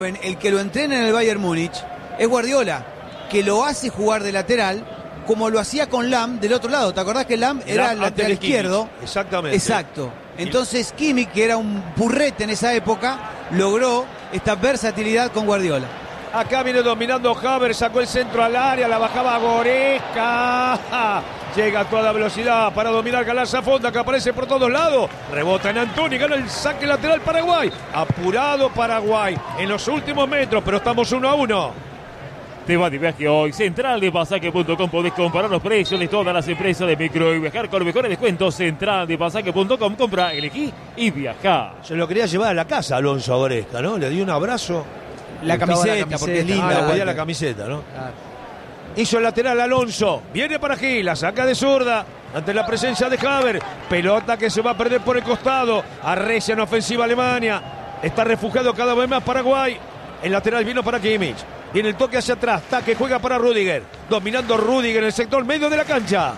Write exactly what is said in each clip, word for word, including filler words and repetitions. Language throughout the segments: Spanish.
El que lo entrena en el Bayern Múnich es Guardiola, que lo hace jugar de lateral como lo hacía con Lahm del otro lado. ¿Te acordás que Lahm era el lateral izquierdo? Exactamente. Exacto. Entonces Kimmich, que era un purrete en esa época, logró esta versatilidad con Guardiola. Acá viene dominando Havertz, sacó el centro al área, la bajaba Goretzka. Llega a toda velocidad para dominar Galarza Fonda, que aparece por todos lados. Rebota en Antoni, gana el saque lateral Paraguay. Apurado Paraguay en los últimos metros, pero estamos uno a uno. Te va de viaje hoy. Central de Pasaje punto com. Podés comparar los precios de todas las empresas de micro y viajar con los mejores descuentos. Central de Pasaje punto com. Compra, elegí y viajá. Se lo quería llevar a la casa Alonso a Goretzka, ¿no? Le dio un abrazo. La camiseta, la camiseta, porque es linda. Ah, le la pedía la camiseta, ¿no? Ah. Hizo el lateral Alonso. Viene para Gil, la saca de zurda. Ante la presencia de Havertz. Pelota que se va a perder por el costado. Arrecia en ofensiva Alemania. Está refugiado cada vez más Paraguay. El lateral vino para Kimmich. Viene el toque hacia atrás. Taque juega para Rüdiger. Dominando Rüdiger en el sector medio de la cancha.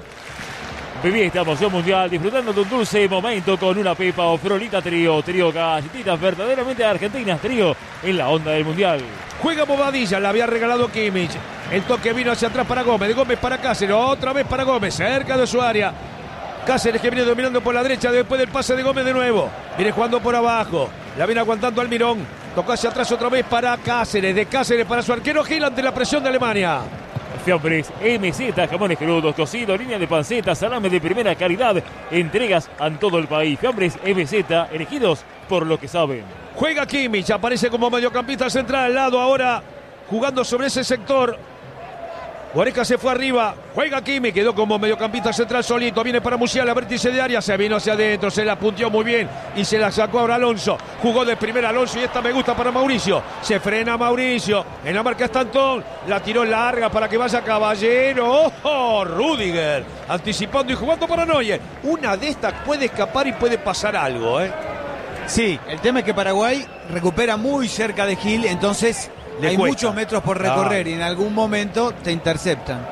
Viví esta emoción mundial disfrutando de un dulce momento con una Pepa o Frolita Trío. Trío galletitas verdaderamente argentinas. Trío en la onda del mundial. Juega Bobadilla, la había regalado Kimmich. El toque vino hacia atrás para Gómez. De Gómez para Cáceres. Otra vez para Gómez. Cerca de su área. Cáceres que viene dominando por la derecha después del pase de Gómez de nuevo. Viene jugando por abajo. La viene aguantando Almirón. Tocó hacia atrás otra vez para Cáceres. De Cáceres para su arquero Gil ante la presión de Alemania. Fiambres M Z, jamones crudos, cocido, línea de panceta, salame de primera calidad. Entregas a todo el país. Fiambres M Z, elegidos por lo que saben. Juega Kimmich, aparece como mediocampista central al lado ahora, jugando sobre ese sector. Goretzka se fue arriba, juega Kimmich, quedó como mediocampista central solito, viene para Musiala, vértice de área, se vino hacia adentro, se la punteó muy bien y se la sacó ahora Alonso. Jugó de primera Alonso y esta me gusta para Mauricio. Se frena Mauricio, en la marca está Antón, la tiró larga para que vaya Caballero. ¡Oh! Rüdiger, anticipando y jugando para Neuer. Una de estas puede escapar y puede pasar algo, ¿eh? Sí, el tema es que Paraguay recupera muy cerca de Gil, entonces Le hay cuesta. muchos metros por recorrer ah. y en algún momento te interceptan.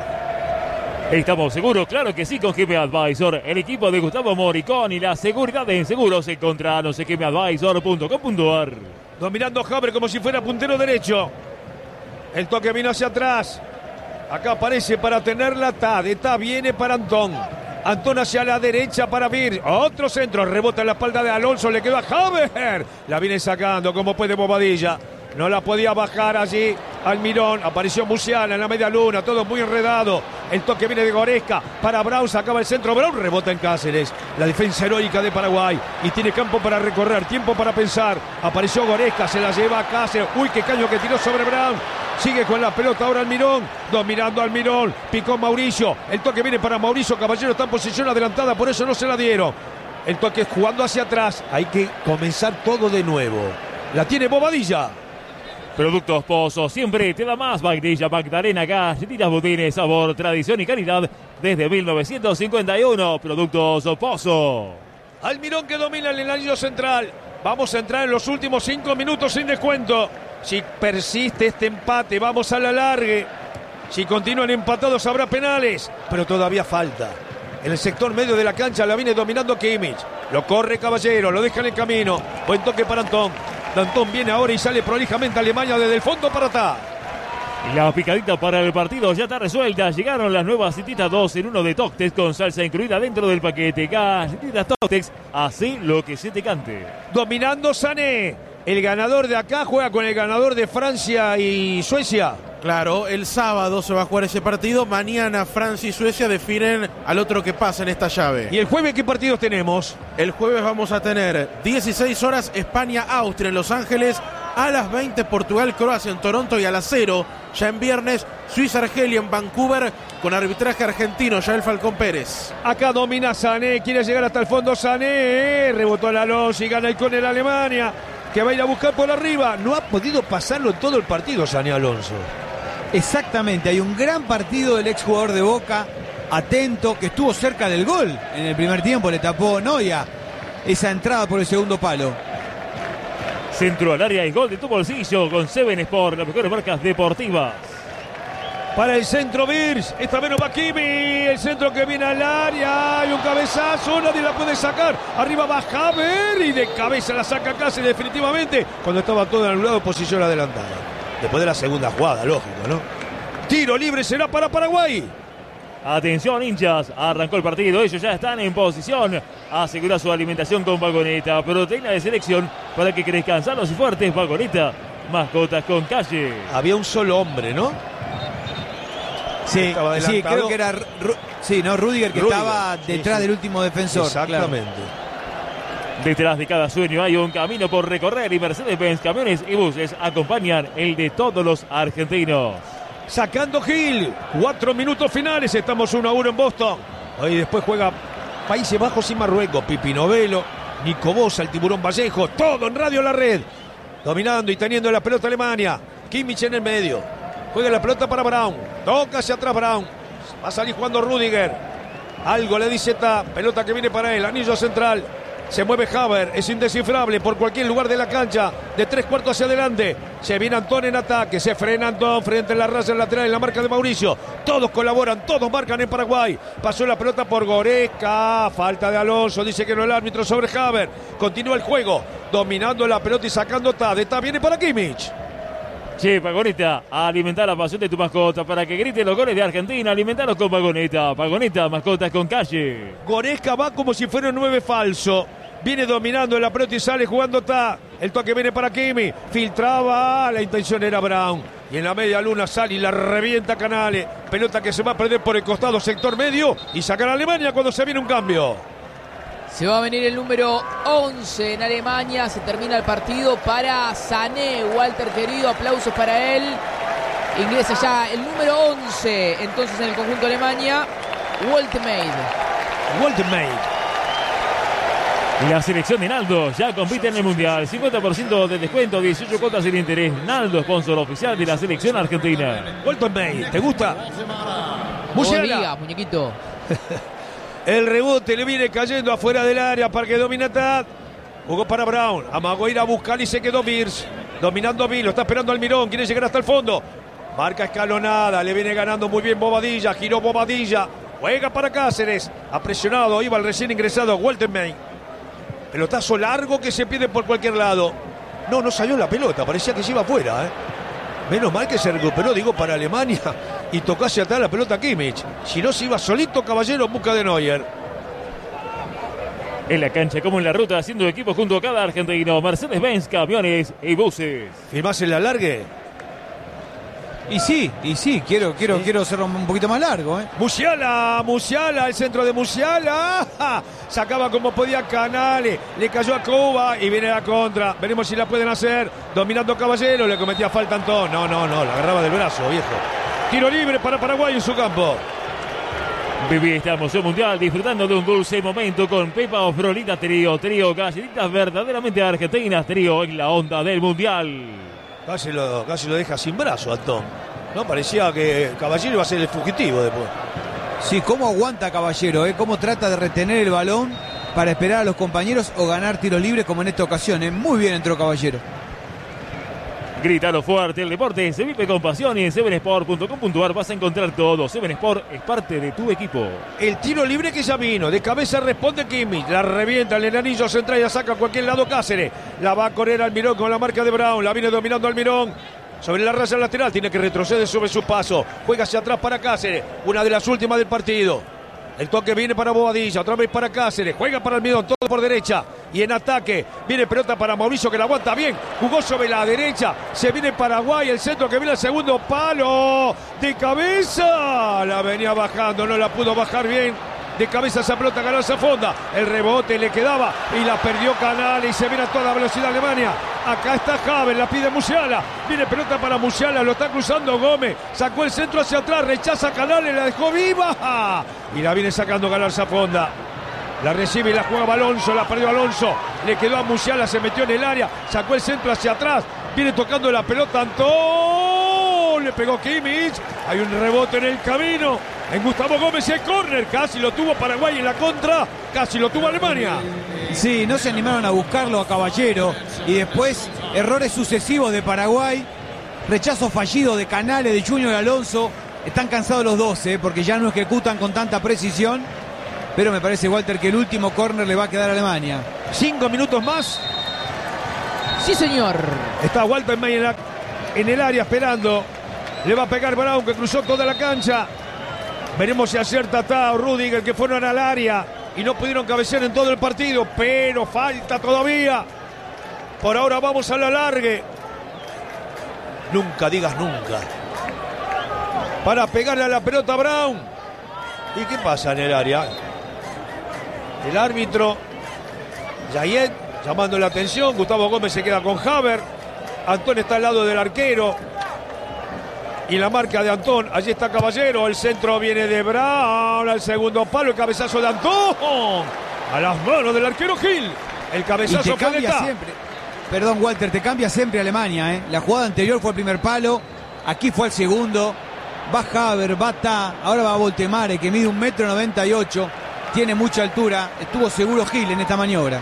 Estamos seguros, claro que sí, con G M Advisor, el equipo de Gustavo Moricón y la seguridad en seguros. Encontranos en g m advisor punto com punto a r. Dominando Havertz como si fuera puntero derecho. El toque vino hacia atrás. Acá aparece para tenerla Tad. Tad viene para Antón. Antón hacia la derecha para Vir. Otro centro. Rebota en la espalda de Alonso. Le quedó a Havertz. La viene sacando como puede Bobadilla. No la podía bajar allí Almirón. Apareció Musiala en la media luna. Todo muy enredado. El toque viene de Goretzka para Braun. Sacaba el centro. Braun rebota en Cáceres. La defensa heroica de Paraguay. Y tiene campo para recorrer. Tiempo para pensar. Apareció Goretzka. Se la lleva a Cáceres. Uy, qué caño que tiró sobre Braun. Sigue con la pelota ahora Almirón. Dominando Almirón. Picó Mauricio. El toque viene para Mauricio. Caballero está en posición adelantada. Por eso no se la dieron. El toque jugando hacia atrás. Hay que comenzar todo de nuevo. La tiene Bobadilla. Productos Pozo, siempre te da más. Vainilla Magdalena, galletitas budines, sabor, tradición y calidad desde mil novecientos cincuenta y uno. Productos Pozo. Almirón que domina el anillo central. Vamos a entrar en los últimos cinco minutos sin descuento. Si persiste este empate, vamos a la largue. Si continúan empatados habrá penales, pero todavía falta. En el sector medio de la cancha la viene dominando Kimmich. Lo corre Caballero, lo deja en el camino. Buen toque para Antón. Antón viene ahora y sale prolijamente Alemania desde el fondo para atrás. Y la picadita para el partido ya está resuelta. Llegaron las nuevas cititas dos en uno de Toctex con salsa incluida dentro del paquete. Galletitas Toctex, así lo que se te cante. Dominando Sané. El ganador de acá juega con el ganador de Francia y Suecia. Claro, el sábado se va a jugar ese partido. Mañana Francia y Suecia definen al otro que pasa en esta llave. ¿Y el jueves qué partidos tenemos? El jueves vamos a tener dieciséis horas España-Austria en Los Ángeles. A las veinte Portugal-Croacia en Toronto. Y a las cero, ya en viernes, Suiza-Argelia en Vancouver con arbitraje argentino, ya el Falcón Pérez. Acá domina Sané, quiere llegar hasta el fondo Sané. Rebotó el Alonso y gana el córner Alemania, que va a ir a buscar por arriba. No ha podido pasarlo en todo el partido Sané Alonso. Exactamente, hay un gran partido del exjugador de Boca, atento, que estuvo cerca del gol. En el primer tiempo le tapó Noya esa entrada por el segundo palo. Centro al área y gol de tu bolsillo con Seven Sport, las mejores marcas deportivas. Para el centro Virs, esta vez no va Kimi, el centro que viene al área, hay un cabezazo, nadie la puede sacar, arriba va Haber y de cabeza la saca casi definitivamente, cuando estaba todo anulado, posición adelantada. Después de la segunda jugada, lógico, ¿no? Tiro libre será para Paraguay. Atención, hinchas, arrancó el partido, ellos ya están en posición, asegura su alimentación con Vagoneta, proteína de selección para que crezcan sanos y fuertes. Vagoneta, mascotas con calle. Había un solo hombre, ¿no? Sí, sí, creo que era Ru sí, no, Rudiger, que Rudiger, estaba detrás sí, sí. del último defensor. Exactamente. Claro. Detrás de cada sueño hay un camino por recorrer y Mercedes-Benz Camiones y Buses acompañan el de todos los argentinos. Sacando Gil, cuatro minutos finales, estamos uno a uno en Boston. Hoy después juega Países Bajos y Marruecos. Pipi Novelo, Nico Bosa, el Tiburón Vallejo, todo en Radio La Red. Dominando y teniendo la pelota Alemania. Kimmich en el medio. Juega la pelota para Brown. Toca hacia atrás Brown. Va a salir jugando Rudiger. Algo le dice Ta. Pelota que viene para él. Anillo central. Se mueve Haber. Es indescifrable por cualquier lugar de la cancha. De tres cuartos hacia adelante. Se viene Antón en ataque. Se frena Antón frente a la raya lateral en la marca de Mauricio. Todos colaboran. Todos marcan en Paraguay. Pasó la pelota por Goretzka. Falta de Alonso. Dice que no el árbitro sobre Haber. Continúa el juego. Dominando la pelota y sacando Ta. De Ta viene para Kimmich. Che, Vagoneta, a alimentar la pasión de tu mascota para que grite los goles de Argentina. Alimentalos con Vagoneta. Vagoneta, mascotas con calle. Goretzka va como si fuera un nueve falso. Viene dominando la pelota y sale jugando Ta. El toque viene para Kimi. Filtraba. La intención era Brown. Y en la media luna sale y la revienta Canale. Pelota que se va a perder por el costado sector medio. Y sacar a Alemania cuando se viene un cambio. Se va a venir el número once en Alemania. Se termina el partido para Sané. Walter querido, aplausos para él. Ingresa ya el número once. Entonces en el conjunto de Alemania, Woltemade. Woltemade. La selección de Naldo ya compite en el Mundial. cincuenta por ciento de descuento, dieciocho cuotas sin interés. Naldo, sponsor oficial de la selección argentina. Woltemade, ¿te gusta? Musiala, muñequito. El rebote le viene cayendo afuera del área para que domina Tad. Jugó para Brown. Amagó ir a buscar y se quedó Virs. Dominando a Bill. Lo está esperando Almirón. Quiere llegar hasta el fondo. Marca escalonada. Le viene ganando muy bien Bobadilla. Giró Bobadilla. Juega para Cáceres. Ha presionado. Iba el recién ingresado Woltemade. Pelotazo largo que se pide por cualquier lado. No, no salió la pelota. Parecía que se iba afuera, ¿eh? Menos mal que se recuperó, digo, para Alemania y tocó hacia atrás la pelota a Kimmich. Si no, se iba solito Caballero en busca de Neuer. En la cancha como en la ruta, haciendo equipo junto a cada argentino. Mercedes-Benz, Camiones y Buses. ¿Firmás el alargue? Y sí, y sí, quiero, quiero, ¿Sí? quiero hacerlo un poquito más largo, ¿eh? Musiala, Musiala, el centro de Musiala. ¡Ja! Sacaba como podía Canale. Le cayó a Cuba y viene la contra. Veremos si la pueden hacer. Dominando Caballero, le cometía falta Antón. No, no, no, la agarraba del brazo, viejo. Tiro libre para Paraguay en su campo. Viví esta emoción mundial disfrutando de un dulce momento con Pepa o Frolita Trío. Trío, galletitas verdaderamente argentinas. Trío en la onda del mundial. Casi lo, casi lo deja sin brazo Antón. No, parecía que Caballero iba a ser el fugitivo después. Sí, cómo aguanta Caballero, ¿eh? Cómo trata de retener el balón para esperar a los compañeros o ganar tiros libres como en esta ocasión, ¿eh? Muy bien entró Caballero. Grítalo fuerte, el deporte se vive con pasión y en seven sport punto com punto ar vas a encontrar todo. Seven Sport es parte de tu equipo. El tiro libre que ya vino, de cabeza responde Kimmich, la revienta en el anillo central y la saca a cualquier lado Cáceres. La va a correr Almirón con la marca de Brown, la viene dominando Almirón. Sobre la raya lateral, tiene que retroceder sobre su paso. Juega hacia atrás para Cáceres, una de las últimas del partido. El toque viene para Bobadilla, otra vez para Cáceres, juega para Almirón, todo por derecha. Y en ataque, viene pelota para Mauricio que la aguanta bien. Jugó sobre la derecha, se viene Paraguay, el centro que viene al segundo palo. De cabeza, la venía bajando, no la pudo bajar bien. De cabeza esa pelota ganó esa fonda. El rebote le quedaba y la perdió Canale y se viene a toda velocidad Alemania. Acá está Haber, la pide Musiala. Viene pelota para Musiala, lo está cruzando Gómez. Sacó el centro hacia atrás, rechaza Canale, la dejó viva. Y la viene sacando ganar esa fonda. La recibe y la juega Alonso, la perdió Alonso. Le quedó a Musiala, se metió en el área. Sacó el centro hacia atrás. Viene tocando la pelota Antón. Le pegó Kimmich. Hay un rebote en el camino. En Gustavo Gómez el córner, casi lo tuvo Paraguay en la contra, casi lo tuvo Alemania. Sí, no se animaron a buscarlo a Caballero y después errores sucesivos de Paraguay, rechazo fallido de Canale, de Junior Alonso, están cansados los dos, ¿eh? Porque ya no ejecutan con tanta precisión. Pero me parece, Walter, que el último córner le va a quedar a Alemania. Cinco minutos más. Sí, señor. Está Walter May en, la, en el área esperando. Le va a pegar Brown, que cruzó toda la cancha. Veremos si acierta Tata o Rudiger, que fueron al área y no pudieron cabecear en todo el partido. Pero falta todavía. Por ahora vamos a la largue. Nunca digas nunca. Para pegarle a la pelota a Brown. ¿Y qué pasa en el área? El árbitro Yayet llamando la atención. Gustavo Gómez se queda con Haber. Antón está al lado del arquero. Y la marca de Antón. Allí está Caballero. El centro viene de Brown. Al segundo palo. El cabezazo de Antón. A las manos del arquero Gil. El cabezazo y te cambia Caleta. siempre. Perdón, Walter, te cambia siempre Alemania, ¿eh? La jugada anterior fue el primer palo. Aquí fue el segundo. Va Haber, va Ta. Ahora va Voltemare, que mide un metro noventa y ocho. Tiene mucha altura. Estuvo seguro Gil en esta maniobra.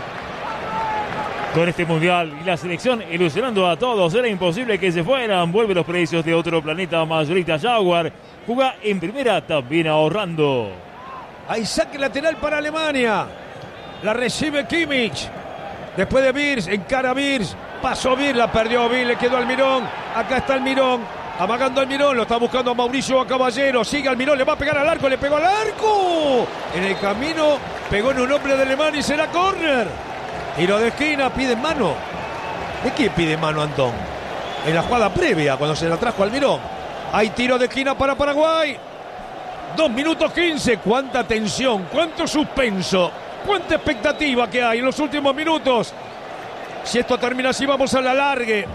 Con este mundial y la selección ilusionando a todos, era imposible que se fueran. Vuelve los precios de otro planeta, Mayorita Jaguar. Juega en primera, también ahorrando. Hay saque lateral para Alemania. La recibe Kimmich. Después de Virs, encara Virs. Pasó Virs, la perdió Virs, le quedó Almirón. Acá está Almirón. Amagando Almirón, lo está buscando a Mauricio a Caballero. Sigue Almirón, le va a pegar al arco, le pegó al arco. En el camino pegó en un hombre de Alemania y será córner. Tiro de esquina, pide mano. ¿De qué pide mano Antón? En la jugada previa, cuando se la trajo Almirón. Hay tiro de esquina para Paraguay. Dos minutos quince. Cuánta tensión, cuánto suspenso, cuánta expectativa que hay en los últimos minutos. Si esto termina así, vamos a la largue.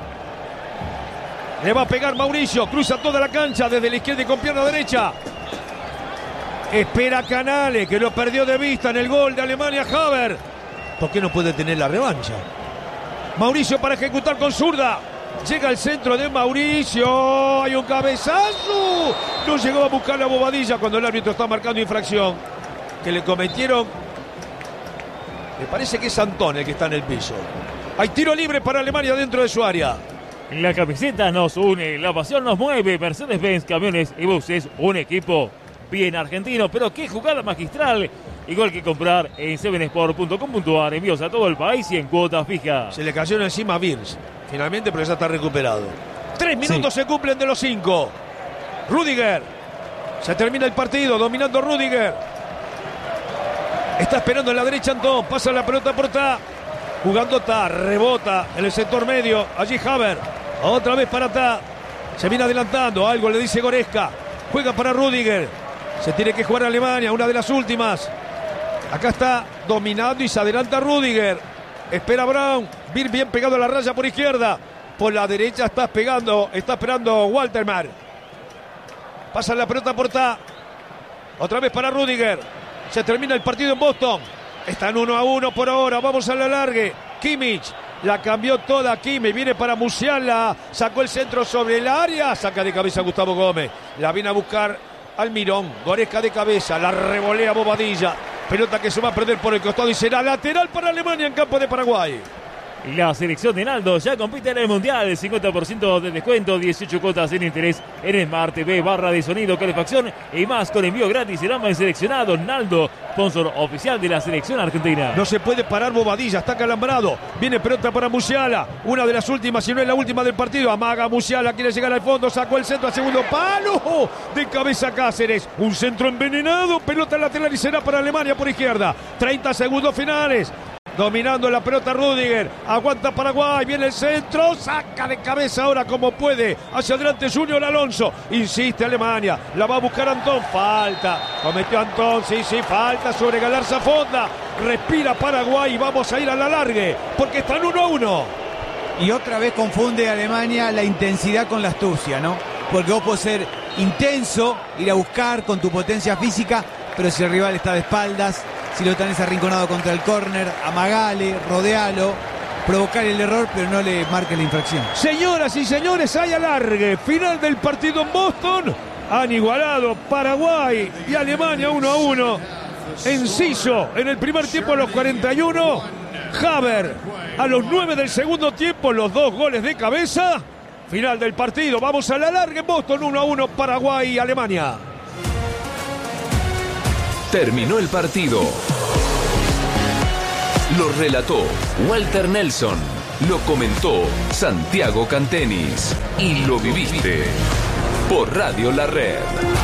Le va a pegar Mauricio, cruza toda la cancha desde la izquierda y con pierna derecha. Espera Canale, que lo perdió de vista en el gol de Alemania Haber. ¿Por qué no puede tener la revancha? Mauricio para ejecutar con zurda. Llega al centro de Mauricio. Hay un cabezazo. No llegó a buscar la Bobadilla cuando el árbitro está marcando infracción que le cometieron. Me parece que es Antón el que está en el piso. Hay tiro libre para Alemania dentro de su área. La camiseta nos une, la pasión nos mueve. Mercedes-Benz Camiones y Buses, un equipo bien argentino. Pero qué jugada magistral. Igual que comprar en seven sport punto com punto a r. Envíos a todo el país y en cuotas fijas. Se le cayó encima a Virs, finalmente, pero ya está recuperado. Tres minutos sí. Se cumplen de los cinco. Rudiger. Se termina el partido, dominando Rudiger. Está esperando en la derecha Antón. Pasa la pelota por Ta. Jugando Ta. Rebota en el sector medio. Allí Haber. Otra vez para Ta. Se viene adelantando. Algo le dice Goretzka. Juega para Rudiger. Se tiene que jugar a Alemania. Una de las últimas. Acá está dominando y se adelanta Rudiger. Espera Brown. Vir bien pegado a la raya por izquierda. Por la derecha está pegando. Está esperando Waltermar. Pasa la pelota por Ta. Otra vez para Rudiger. Se termina el partido en Boston. Están uno a uno por ahora. Vamos a la largue. Kimmich. La cambió toda Kimmich. Viene para Musiala. Sacó el centro sobre el área. Saca de cabeza Gustavo Gómez. La viene a buscar Almirón. Goretzka de cabeza. La revolea Bobadilla. Pelota que se va a perder por el costado y será lateral para Alemania en campo de Paraguay. La selección de Naldo ya compite en el Mundial. cincuenta por ciento de descuento, dieciocho cuotas sin interés en Smart T V, barra de sonido, calefacción y más con envío gratis. Será más seleccionado. Naldo, sponsor oficial de la selección argentina. No se puede parar Bobadilla, está calambrado. Viene pelota para Musiala. Una de las últimas, si no es la última del partido. Amaga Musiala, quiere llegar al fondo. Sacó el centro al segundo palo. De cabeza Cáceres. Un centro envenenado. Pelota lateral y será para Alemania por izquierda. treinta segundos finales. Dominando la pelota Rudiger. Aguanta Paraguay. Viene el centro. Saca de cabeza ahora como puede. Hacia adelante Junior Alonso. Insiste Alemania. La va a buscar Antón. Falta. Cometió Antón. Sí, sí, falta sobre Galarza Fonda. Respira Paraguay. Vamos a ir a la largue. Porque están uno a uno. Y otra vez confunde Alemania la intensidad con la astucia, ¿no? Porque vos podés ser intenso, ir a buscar con tu potencia física, pero si el rival está de espaldas, si lo tenés arrinconado contra el córner, amagale, rodealo, provocar el error, pero no le marque la infracción. Señoras y señores, hay alargue. Final del partido en Boston. Han igualado Paraguay y Alemania uno a uno. Enciso en el primer tiempo a los cuarenta y uno. Haber a los nueve del segundo tiempo, los dos goles de cabeza. Final del partido. Vamos a la larga en Boston. uno a uno Paraguay y Alemania. Terminó el partido. Lo relató Walter Nelson. Lo comentó Santiago Cantenis. Y lo viviste por Radio La Red.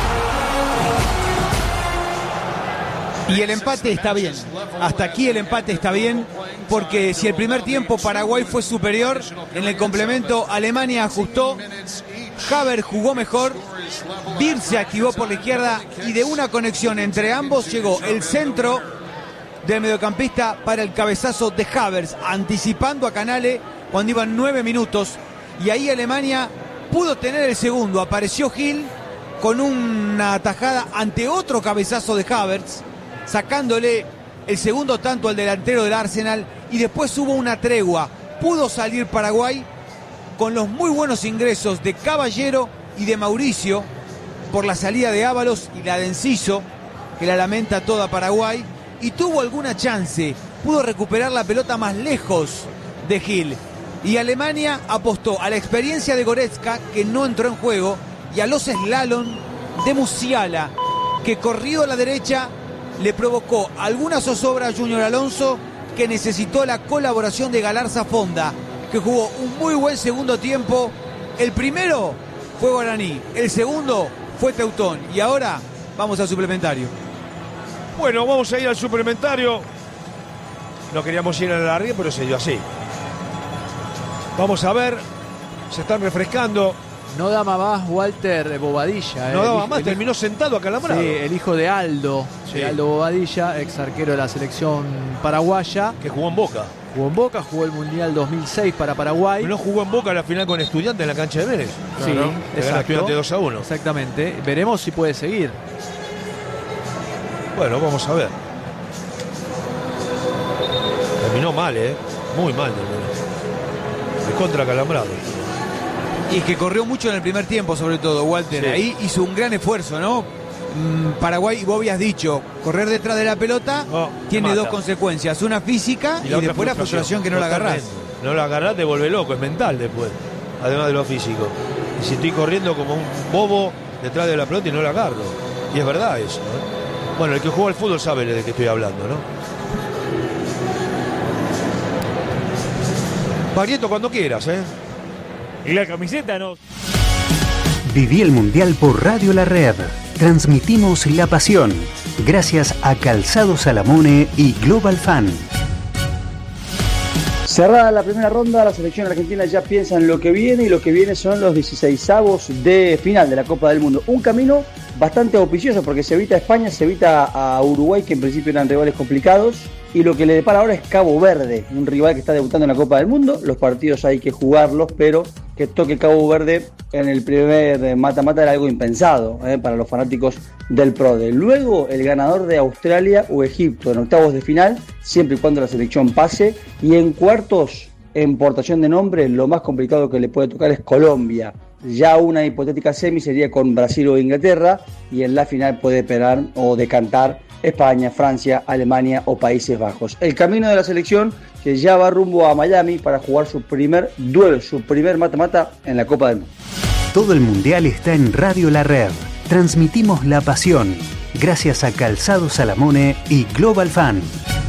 Y el empate está bien. Hasta aquí el empate está bien, porque si el primer tiempo Paraguay fue superior, en el complemento Alemania ajustó, Havertz jugó mejor, Wirtz se activó por la izquierda y de una conexión entre ambos llegó el centro del mediocampista para el cabezazo de Havertz, anticipando a Canale cuando iban nueve minutos. Y ahí Alemania pudo tener el segundo. Apareció Gil con una atajada ante otro cabezazo de Havertz, sacándole el segundo tanto al delantero del Arsenal, y después hubo una tregua. Pudo salir Paraguay con los muy buenos ingresos de Caballero y de Mauricio por la salida de Ábalos y la de Enciso, que la lamenta toda Paraguay, y tuvo alguna chance, pudo recuperar la pelota más lejos de Gil. Y Alemania apostó a la experiencia de Goretzka, que no entró en juego, y a los slalom de Musiala, que corrido a la derecha le provocó alguna zozobra a Junior Alonso, que necesitó la colaboración de Galarza Fonda, que jugó un muy buen segundo tiempo. El primero fue Guaraní, el segundo fue Teutón, y ahora vamos al suplementario. Bueno, vamos a ir al suplementario. No queríamos ir a la larga, pero se dio así. Vamos a ver, se están refrescando. No daba más Walter Bobadilla. No eh, daba el, más, el, terminó sentado acalambrado. Sí, el hijo de Aldo, sí. de Aldo Bobadilla, ex arquero de la selección paraguaya. Que jugó en Boca. Jugó en Boca, jugó el Mundial dos mil seis para Paraguay. No jugó en Boca la final con Estudiantes en la cancha de Vélez. Sí, claro, exacto. Estudiantes dos a uno. Exactamente. Veremos si puede seguir. Bueno, vamos a ver. Terminó mal, ¿eh? Muy mal. De contra acalambrado. Y que corrió mucho en el primer tiempo, sobre todo, Walter. Sí. Ahí hizo un gran esfuerzo, ¿no? Mm, Paraguay, vos habías dicho, correr detrás de la pelota oh, tiene dos consecuencias. Una física y, y después la frustración que no la agarrás. No la agarrás, te vuelve loco, es mental después. Además de lo físico. Y si estoy corriendo como un bobo detrás de la pelota y no la agarro. Y es verdad eso, ¿no? Bueno, el que juega al fútbol sabe de qué estoy hablando, ¿no? Barrieto, cuando quieras, ¿eh? Y la camiseta no. Viví el Mundial por Radio La Red. Transmitimos la pasión. Gracias a Calzado Salamone y Global Fan. Cerrada la primera ronda, la selección argentina ya piensa en lo que viene, y lo que viene son los dieciseisavos de final de la Copa del Mundo. Un camino bastante auspicioso porque se evita a España, se evita a Uruguay, que en principio eran rivales complicados, y lo que le depara ahora es Cabo Verde, un rival que está debutando en la Copa del Mundo. Los partidos hay que jugarlos, pero que toque Cabo Verde en el primer mata-mata era algo impensado eh, para los fanáticos del PRODE. Luego el ganador de Australia o Egipto en octavos de final, siempre y cuando la selección pase, y en cuartos, en portación de nombre, lo más complicado que le puede tocar es Colombia. Ya una hipotética semi sería con Brasil o Inglaterra, y en la final puede esperar o decantar España, Francia, Alemania o Países Bajos. El camino de la selección que ya va rumbo a Miami para jugar su primer duelo, su primer mata-mata en la Copa del Mundo. Todo el Mundial está en Radio La Red. Transmitimos la pasión. Gracias a Calzado Salamone y Global Fan.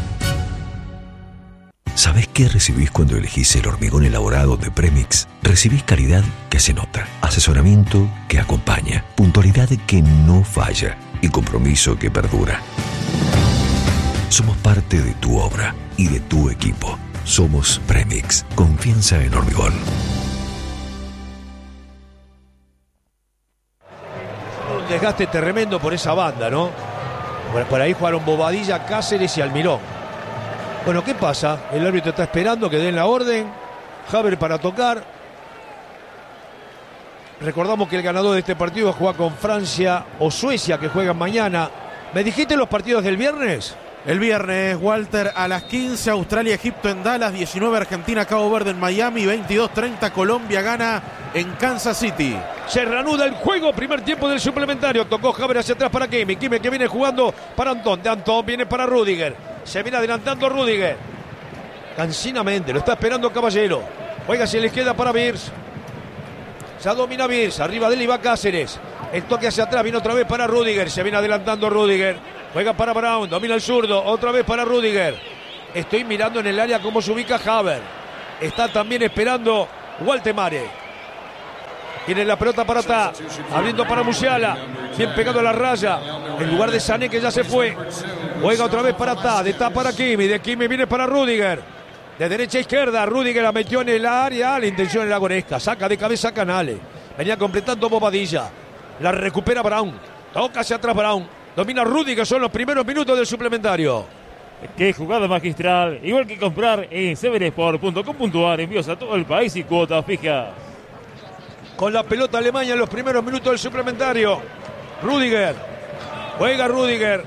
¿Sabés qué recibís cuando elegís el hormigón elaborado de Premix? Recibís calidad que se nota, asesoramiento que acompaña, puntualidad que no falla y compromiso que perdura. Somos parte de tu obra y de tu equipo. Somos Premix. Confianza en hormigón. Un desgaste tremendo por esa banda, ¿no? Por ahí jugaron Bobadilla, Cáceres y Almirón. Bueno, ¿qué pasa? El árbitro está esperando que den la orden. Havertz para tocar. Recordamos que el ganador de este partido juega con Francia o Suecia, que juegan mañana. ¿Me dijiste los partidos del viernes? El viernes, Walter, a las quince, Australia, Egipto en Dallas, diecinueve, Argentina, Cabo Verde en Miami, veintidós treinta, Colombia gana en Kansas City. Se reanuda el juego, primer tiempo del suplementario. Tocó Havertz hacia atrás para Kimi. Kimi que viene jugando para Antón. De Antón viene para Rüdiger. Se viene adelantando Rüdiger. Cansinamente, lo está esperando Caballero. Oiga, si les queda para Wirtz. Ya domina Birz, arriba de él y va Cáceres. El toque hacia atrás, viene otra vez para Rüdiger. Se viene adelantando Rüdiger. Juega para Brown, domina el zurdo. Otra vez para Rüdiger. Estoy mirando en el área cómo se ubica Havertz. Está también esperando Waltemare. Tiene la pelota para atrás. Abriendo para Musiala. Bien pegado a la raya. En lugar de Sané, que ya se fue. Juega otra vez para atrás. De está para Kimi. De Kimi viene para Rüdiger. De derecha a izquierda. Rüdiger la metió en el área. La intención era Goretzka. Saca de cabeza a Canales. Venía completando Bobadilla. La recupera Brown. Toca hacia atrás Brown. Domina Rüdiger. Son los primeros minutos del suplementario. Qué jugada magistral. Igual que comprar en seven sport punto com punto a r. Envíos a todo el país y cuotas fijas. Con la pelota Alemania en los primeros minutos del suplementario. Rüdiger. Juega Rüdiger.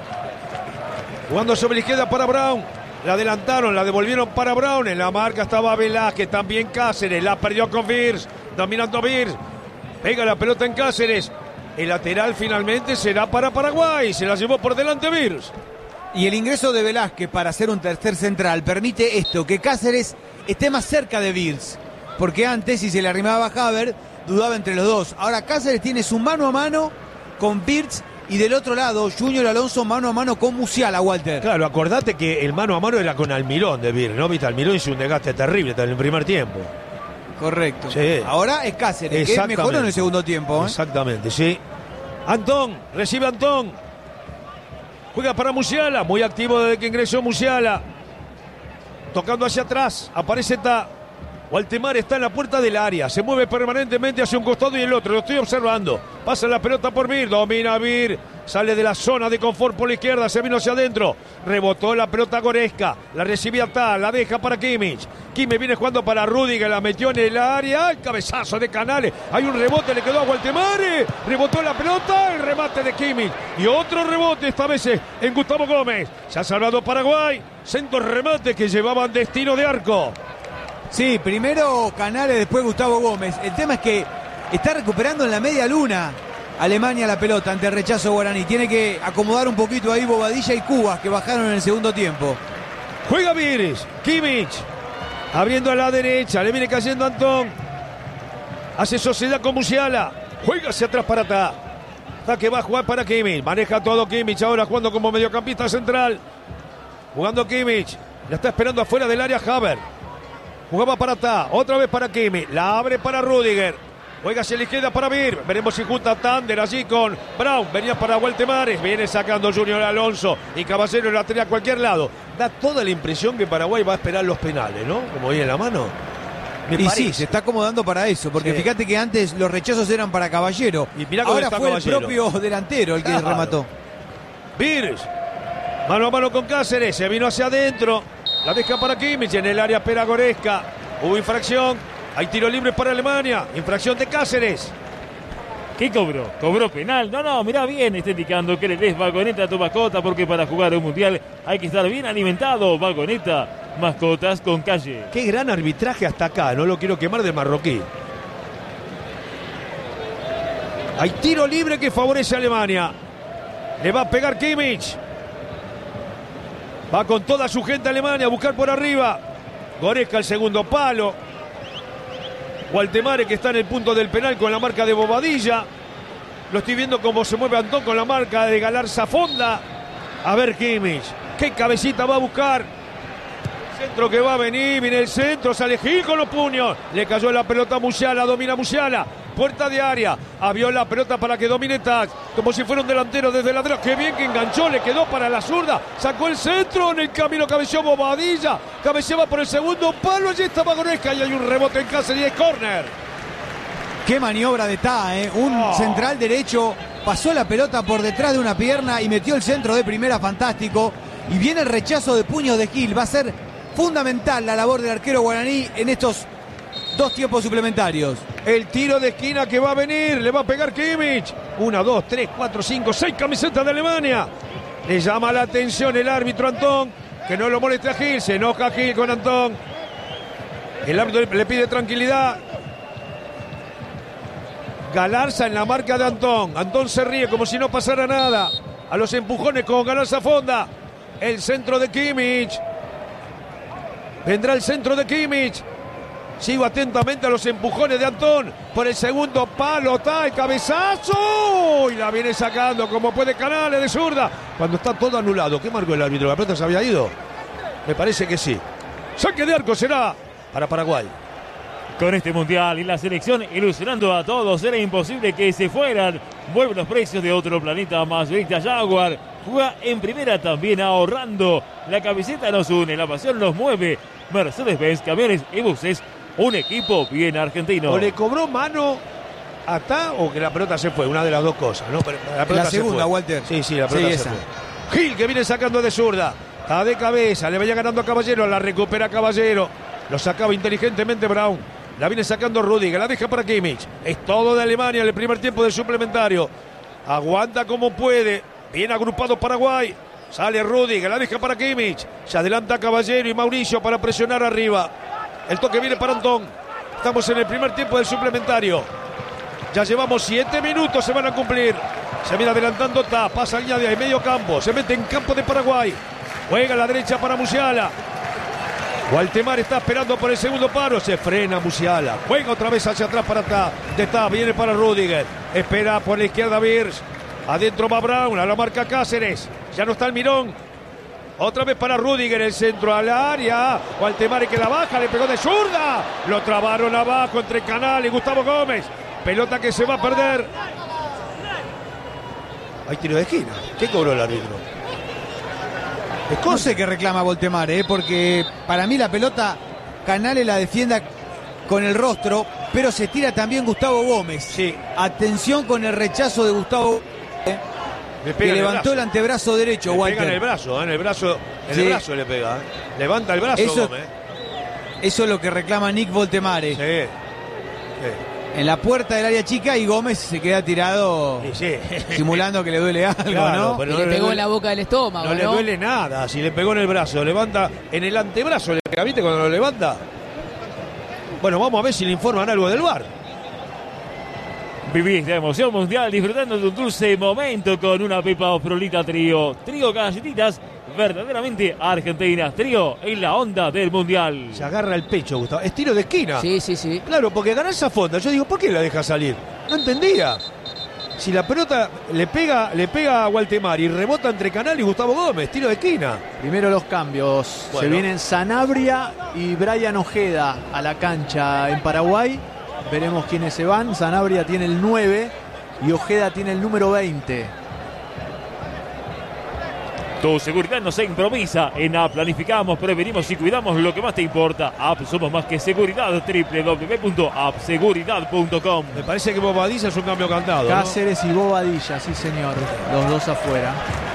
Jugando sobre la izquierda para Brown. La adelantaron, la devolvieron para Brown. En la marca estaba Velázquez, también Cáceres. La perdió con Birz. Dominando Birz. Pega la pelota en Cáceres. El lateral finalmente será para Paraguay. Se la llevó por delante Birz. Y el ingreso de Velázquez para hacer un tercer central permite esto, que Cáceres esté más cerca de Birz. Porque antes, si se le arrimaba a Havertz, dudaba entre los dos. Ahora Cáceres tiene su mano a mano con Birz y del otro lado, Junior Alonso mano a mano con Musiala, Walter. Claro, acordate que el mano a mano era con Almirón de Birz, ¿no? Viste, Almirón hizo un desgaste terrible en el primer tiempo. Correcto. Sí. Ahora es Cáceres, que es mejor en el segundo tiempo. ¿eh? Exactamente, sí. Antón, recibe Antón. Juega para Musiala, muy activo desde que ingresó Musiala. Tocando hacia atrás, aparece Ta. Waltemare está en la puerta del área, se mueve permanentemente hacia un costado y el otro, lo estoy observando. Pasa la pelota por Birz, domina Birz, sale de la zona de confort por la izquierda, se vino hacia adentro, rebotó la pelota Goretzka, la recibía Ta, la deja para Kimmich. Kimmich viene jugando para Rüdiger, la metió en el área, el cabezazo de Canales, hay un rebote, le quedó a Waltemare, rebotó la pelota, el remate de Kimmich y otro rebote, esta vez en Gustavo Gómez. Se ha salvado Paraguay, centro remate que llevaban destino de arco. Sí, primero Canales, después Gustavo Gómez. El tema es que está recuperando en la media luna Alemania la pelota ante el rechazo guaraní. Tiene que acomodar un poquito ahí Bobadilla y Cubas, que bajaron en el segundo tiempo. Juega Birz, Kimmich, abriendo a la derecha, le viene cayendo Antón. Hace sociedad con Musiala, juega hacia atrás para Ta. Ta que va a jugar para Kimmich, maneja todo Kimmich ahora jugando como mediocampista central. Jugando Kimmich, la está esperando afuera del área Havertz. Jugaba para Ta, otra vez para Kimmich, la abre para Rüdiger, juega hacia la izquierda para Birz, veremos si junta Tander allí con Brown, venía para Waltemare, viene sacando Junior Alonso y Caballero la tenía a cualquier lado. Da toda la impresión que Paraguay va a esperar los penales, ¿no? Como ahí en la mano. Me y parece. Sí, se está acomodando para eso, porque sí. Fíjate que antes los rechazos eran para Caballero, y mirá ahora está fue Caballero. El propio delantero el que claro. remató. Birz, mano a mano con Cáceres, se vino hacia adentro. La deja para Kimmich, en el área espera Goretzka. Hubo infracción, hay tiro libre para Alemania. Infracción de Cáceres. ¿Qué cobró? Cobró penal. No, no, mirá bien, está indicando que le des Vagoneta a tu mascota, porque para jugar un mundial hay que estar bien alimentado. Vagoneta, mascotas con calle. Qué gran arbitraje hasta acá, no lo quiero quemar del marroquí. Hay tiro libre que favorece a Alemania. Le va a pegar Kimmich. Va con toda su gente Alemania a buscar por arriba. Goretzka el segundo palo. Waltemare que está en el punto del penal con la marca de Bobadilla. Lo estoy viendo cómo se mueve Antón con la marca de Galarza Fonda. A ver Kimmich. ¿Qué cabecita va a buscar? Centro que va a venir. Viene el centro. Sale Gil con los puños. Le cayó la pelota a Musiala. Domina Musiala. Puerta de área, abrió la pelota para que domine Tax, como si fuera un delantero desde la derecha. Qué bien que enganchó, le quedó para la zurda, sacó el centro, en el camino cabeceó Bobadilla, cabeceaba por el segundo palo, allí estaba Goretzka y hay un rebote en Cáceres y es córner. Qué maniobra de Ta, ¿eh? Un oh. central derecho, pasó la pelota por detrás de una pierna y metió el centro de primera, fantástico. Y viene el rechazo de puños de Gil, va a ser fundamental la labor del arquero guaraní en estos dos tiempos suplementarios. El tiro de esquina que va a venir, le va a pegar Kimmich. Una, dos, tres, cuatro, cinco, seis camisetas de Alemania. Le llama la atención el árbitro Antón, que no lo moleste a Gil, se enoja Gil con Antón. El árbitro le pide tranquilidad. Galarza en la marca de Antón. Antón se ríe como si no pasara nada. A los empujones con Galarza Fonda. El centro de Kimmich. Vendrá el centro de Kimmich. Sigo atentamente a los empujones de Antón. Por el segundo palo, está el cabezazo. Y la viene sacando como puede Canales de zurda. Cuando está todo anulado. ¿Qué marcó el árbitro? ¿La pelota se había ido? Me parece que sí. Saque de arco será para Paraguay. Con este mundial y la selección ilusionando a todos, era imposible que se fueran. Vuelven los precios de otro planeta más veinte Jaguar. Juega en primera también ahorrando. La camiseta nos une, la pasión nos mueve. Mercedes-Benz, camiones y buses, un equipo bien argentino. O le cobró mano a Ta o que la pelota se fue, una de las dos cosas, ¿no? Pero la, pelota la segunda, se fue. Walter. Sí, sí, la pelota sí, se esa. fue. Gil que viene sacando de zurda. Está de cabeza, le vaya ganando a Caballero, la recupera Caballero. Lo sacaba inteligentemente Brown. La viene sacando Rudiger, la deja para Kimmich. Es todo de Alemania en el primer tiempo del suplementario. Aguanta como puede. Bien agrupado Paraguay. Sale Rudiger, la deja para Kimmich. Se adelanta Caballero y Mauricio para presionar arriba. El toque viene para Antón. Estamos en el primer tiempo del suplementario. Ya llevamos siete minutos, se van a cumplir. Se viene adelantando Ta, pasa línea de ahí, medio campo. Se mete en campo de Paraguay. Juega a la derecha para Musiala. Waldemar está esperando por el segundo paro. Se frena Musiala. Juega otra vez hacia atrás para Ta. De Ta viene para Rudiger. Espera por la izquierda Birch. Adentro va Brown. A la marca Cáceres. Ya no está el Mirón. Otra vez para Rudiger. El centro al área. Waldemar que la baja. Le pegó de zurda. Lo trabaron abajo entre Canal y Gustavo Gómez. Pelota que se va a perder. Hay tiro de esquina. ¿Qué cobró el árbitro? No sé qué reclama Voltemar, ¿eh? Porque para mí la pelota Canales la defienda con el rostro, pero se tira también Gustavo Gómez. Sí. Atención con el rechazo de Gustavo, ¿eh? que levantó el, el antebrazo derecho. Le Walter. pega en el brazo, ¿eh? en el brazo, en sí. el brazo le pega. ¿eh? Levanta el brazo eso, Gómez. Eso es lo que reclama Nick Voltemar. ¿eh? Sí. sí. En la puerta del área chica y Gómez se queda tirado sí, sí. simulando que le duele algo, claro, ¿no? Pero no le, le pegó duele, en la boca del estómago, no, ¿no? le duele nada, si le pegó en el brazo, levanta en el antebrazo, le pega, ¿viste? Cuando lo levanta. Bueno, vamos a ver si le informan algo del V A R. Vivís la emoción mundial disfrutando de un dulce momento con una Pepa Frolita Trío. Trío galletitas verdaderamente argentinas. Trío en la onda del mundial. Se agarra el pecho, Gustavo. Es tiro de esquina. Sí, sí, sí. Claro, porque ganar esa fonda. Yo digo, ¿por qué la deja salir? No entendía. Si la pelota le pega, le pega a Waldemar y rebota entre Canal y Gustavo Gómez. Tiro de esquina. Primero los cambios. Bueno. Se vienen Sanabria y Brian Ojeda a la cancha en Paraguay. Veremos quiénes se van. Sanabria tiene el nueve y Ojeda tiene el número veinte. Tu seguridad no se improvisa. En A planificamos, prevenimos y cuidamos lo que más te importa. A P somos más que seguridad. doble u doble u doble u punto a p seguridad punto com. Me parece que Bobadilla es un cambio cantado, Cáceres ¿no? y Bobadilla, sí señor. Los dos afuera.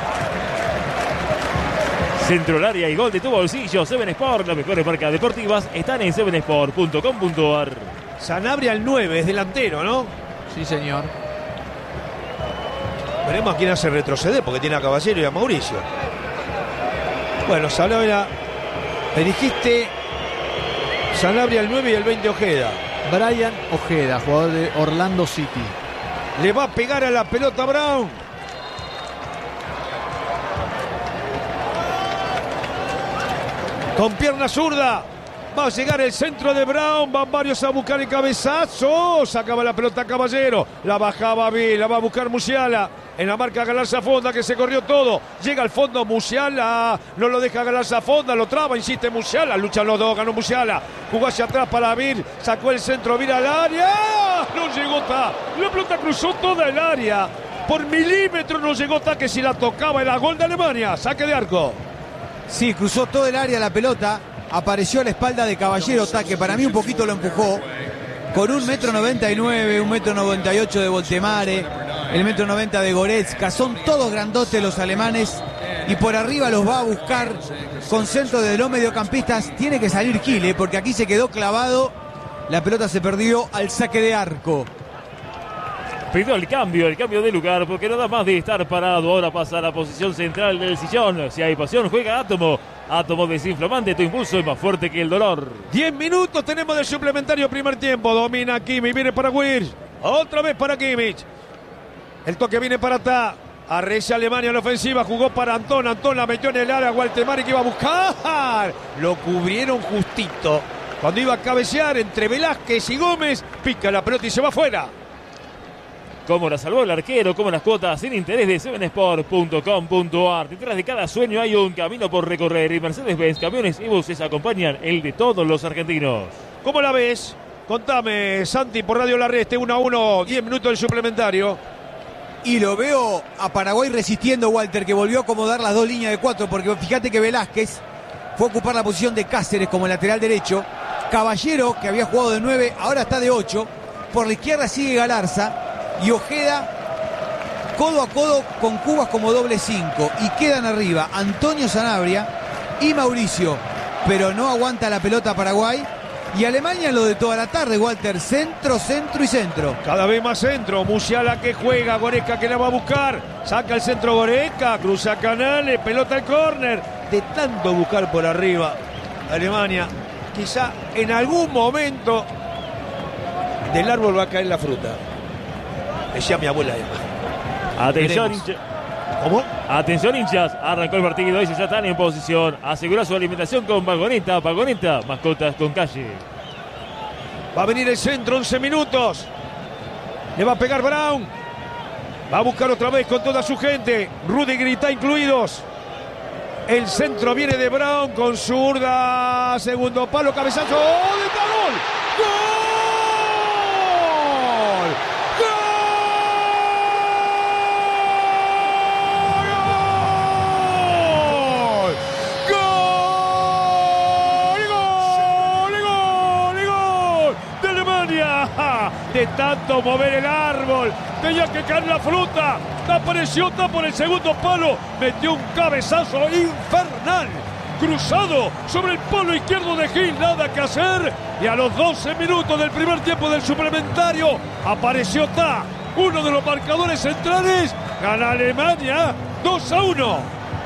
Centro al área y gol de tu bolsillo. Seven Sport, las mejores marcas deportivas están en seven sport punto com punto a r. Sanabria el nueve, es delantero, ¿no? Sí señor. Veremos a quién hace retroceder, porque tiene a Caballero y a Mauricio. Bueno, Sanabria, le dijiste Sanabria el nueve y el veinte Ojeda. Brian Ojeda, jugador de Orlando City. Le va a pegar a la pelota Brown. Con pierna zurda. Va a llegar el centro de Brown. Van varios a buscar el cabezazo. Sacaba la pelota Caballero. La bajaba bien. La va a buscar Musiala. En la marca Galarza Fonda, que se corrió todo. Llega al fondo Musiala. No lo deja Galarza Fonda. Lo traba. Insiste Musiala. Luchan los dos. Ganó Musiala. Jugó hacia atrás para Vir. Sacó el centro. Vir al área. No llegó Ta. La pelota cruzó toda el área. Por milímetros no llegó Ta, que si la tocaba era gol de Alemania. Saque de arco. Sí, cruzó todo el área la pelota. Apareció a la espalda de Caballero Ta, que para mí un poquito lo empujó. Con un metro noventa y nueve, un metro noventa y ocho de Voltemare, el metro noventa de Goretzka. Son todos grandotes los alemanes. Y por arriba los va a buscar con centro de los mediocampistas. Tiene que salir Gil, ¿eh? Porque aquí se quedó clavado. La pelota se perdió al saque de arco. Pidió el cambio, el cambio de lugar, porque nada más de estar parado. Ahora pasa a la posición central del sillón. Si hay pasión, juega Átomo. Átomo desinflamante, tu impulso es más fuerte que el dolor. diez minutos tenemos del suplementario primer tiempo. Domina Kimmich, viene para Wirtz. Otra vez para Kimmich. El toque viene para Ta. Arrecia Alemania en la ofensiva. Jugó para Antón. Antón la metió en el área. Waldemar que iba a buscar. Lo cubrieron justito Cuando iba a cabecear entre Velázquez y Gómez, pica la pelota y se va afuera. Cómo la salvó el arquero, cómo las cuotas sin interés de seven sport punto com punto a r. Detrás de cada sueño hay un camino por recorrer y Mercedes-Benz Camiones y Buses acompañan el de todos los argentinos. ¿Cómo la ves? Contame, Santi, por Radio La Red, este uno a uno, diez minutos del suplementario. Y lo veo a Paraguay resistiendo, Walter, que volvió a acomodar las dos líneas de cuatro, porque fíjate que Velázquez fue a ocupar la posición de Cáceres como lateral derecho. Caballero, que había jugado de nueve, ahora está de ocho. Por la izquierda sigue Galarza. Y Ojeda codo a codo con Cubas como doble cinco. Y quedan arriba Antonio Sanabria y Mauricio. Pero no aguanta la pelota Paraguay. Y Alemania lo de toda la tarde, Walter. Centro, centro y centro. Cada vez más centro. Musiala que juega. Goretzka que la va a buscar. Saca el centro Goretzka. Cruza Canales. Pelota al córner. De tanto buscar por arriba Alemania, quizá en algún momento del árbol va a caer la fruta. Decía mi abuela. Atención, hinchas. ¿Cómo? Atención, hinchas. Arrancó el partido. Ellos ya están en posición. Asegura su alimentación con Vagoneta. Vagoneta, mascotas con calle. Va a venir el centro, once minutos. Le va a pegar Brown. Va a buscar otra vez con toda su gente. Rudiger está incluidos. El centro viene de Brown con zurda. Segundo palo, cabezazo. ¡Oh, de gol! ¡Gol! De tanto mover el árbol, tenía que caer la fruta, apareció, está por el segundo palo, metió un cabezazo infernal, cruzado sobre el palo izquierdo de Gil, nada que hacer, y a los doce minutos del primer tiempo del suplementario, apareció Ta, uno de los marcadores centrales, gana Alemania dos a uno.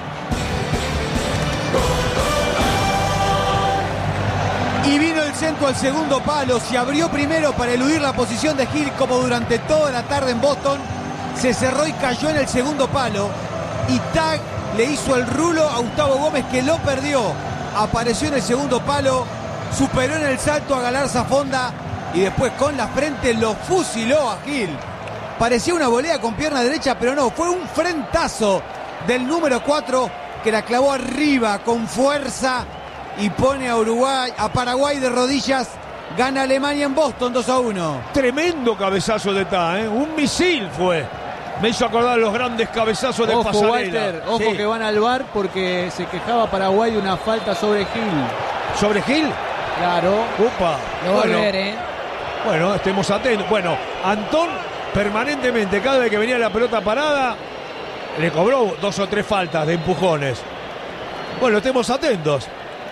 Y vino el centro al segundo palo, se abrió primero para eludir la posición de Gil como durante toda la tarde en Boston, se cerró y cayó en el segundo palo y Tag le hizo el rulo a Gustavo Gómez que lo perdió, apareció en el segundo palo, superó en el salto a Galarza Fonda y después con la frente lo fusiló a Gil. Parecía una volea con pierna derecha, pero no, fue un frentazo del número cuatro que la clavó arriba con fuerza y pone a Uruguay, a Paraguay de rodillas. Gana Alemania en Boston dos a uno. Tremendo cabezazo de Ta, ¿eh? Un misil fue. Me hizo acordar los grandes cabezazos de Ojo, Pasarela. Walter, ojo sí. Que van al V A R porque se quejaba Paraguay de una falta sobre Gil. ¿Sobre Gil? Claro. Upa. No va bueno, a volver, ¿eh? Bueno, estemos atentos. Bueno, Antón permanentemente, cada vez que venía la pelota parada, le cobró dos o tres faltas de empujones. Bueno, estemos atentos.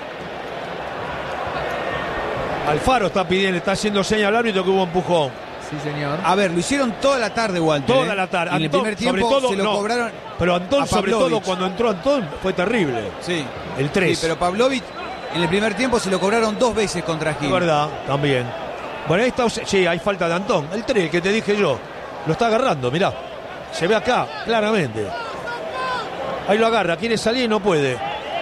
Alfaro está pidiendo, está haciendo señal al árbitro que hubo empujón. Sí, señor. A ver, lo hicieron toda la tarde, Walter. Toda ¿eh? la tarde. Y en el Antón, primer tiempo sobre todo, se lo no, cobraron. Pero Antón, a sobre Pavlovich. todo, cuando entró Antón, fue terrible. Sí. El tres. Sí, pero Pavlovich en el primer tiempo se lo cobraron dos veces contra Gil. Es verdad, también. Bueno, ahí está, sí, hay falta de Antón. El tres, que te dije yo. Lo está agarrando, mirá. Se ve acá, claramente. Ahí lo agarra, quiere salir y no puede.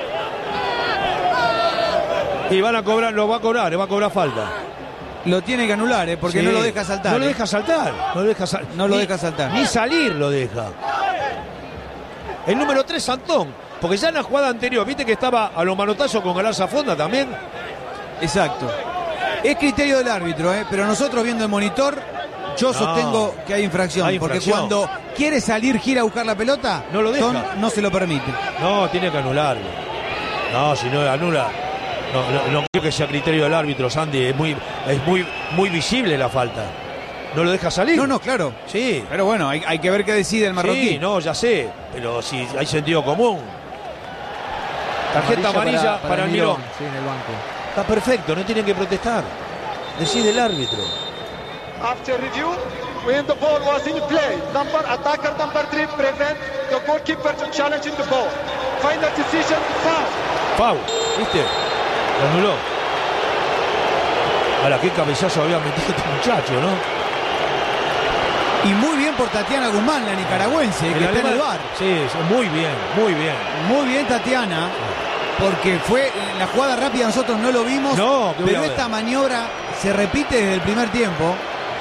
Y van a cobrar, lo va a cobrar, le va a cobrar falta. Lo tiene que anular, ¿eh? Porque Sí. no lo deja saltar. No lo ¿eh? deja saltar. No lo deja, sal- No lo ni- deja saltar. Ni salir lo deja. El número tres, Antón. Porque ya en la jugada anterior, viste que estaba a los manotazos con Galarza Fonda también. Exacto. Es criterio del árbitro, ¿eh? Pero nosotros viendo el monitor, yo No. sostengo que hay infracción. Hay porque infracción. cuando quiere salir Gil a buscar la pelota, No lo deja. Ton no se lo permite. No, tiene que anularlo. No, si no anula. No, no, no creo que sea criterio del árbitro, Sandy. Es muy, es muy, muy visible la falta. No lo deja salir. No, no, claro. Sí. Pero bueno, hay, hay que ver qué decide el marroquí. Sí, no, ya sé. Pero si hay sentido común. Tarjeta amarilla para, el Mirón. Sí, en el banco. Está perfecto, no tienen que protestar. Decide el árbitro. After review, when the ball was in play, number attacker number three prevent the goalkeeper to challenge in the ball. Final decision, foul. Foul, ¿viste? Lo anuló. Ahora, qué cabezazo había metido este muchacho, ¿no? Y muy bien por Tatiana Guzmán, la nicaragüense, que está en el V A R. Sí, sí, muy bien, muy bien. Muy bien, Tatiana. porque fue la jugada rápida, nosotros no lo vimos, no, pero esta maniobra se repite desde el primer tiempo.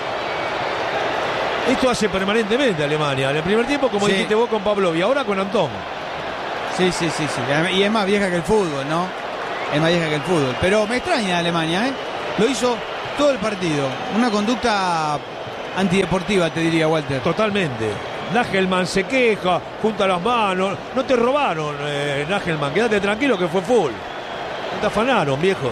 Esto hace permanentemente Alemania. En el primer tiempo, como sí. dijiste vos con Pavlov, y ahora con Antón. Sí, sí, sí, sí. Y es más vieja que el fútbol, ¿no? Es más vieja que el fútbol. Pero me extraña Alemania, ¿eh? Lo hizo todo el partido. Una conducta antideportiva, te diría, Walter. Totalmente. Nagelman se queja, junta las manos. No te robaron, eh, Nagelman. Quédate tranquilo que fue full. No te afanaron, viejo.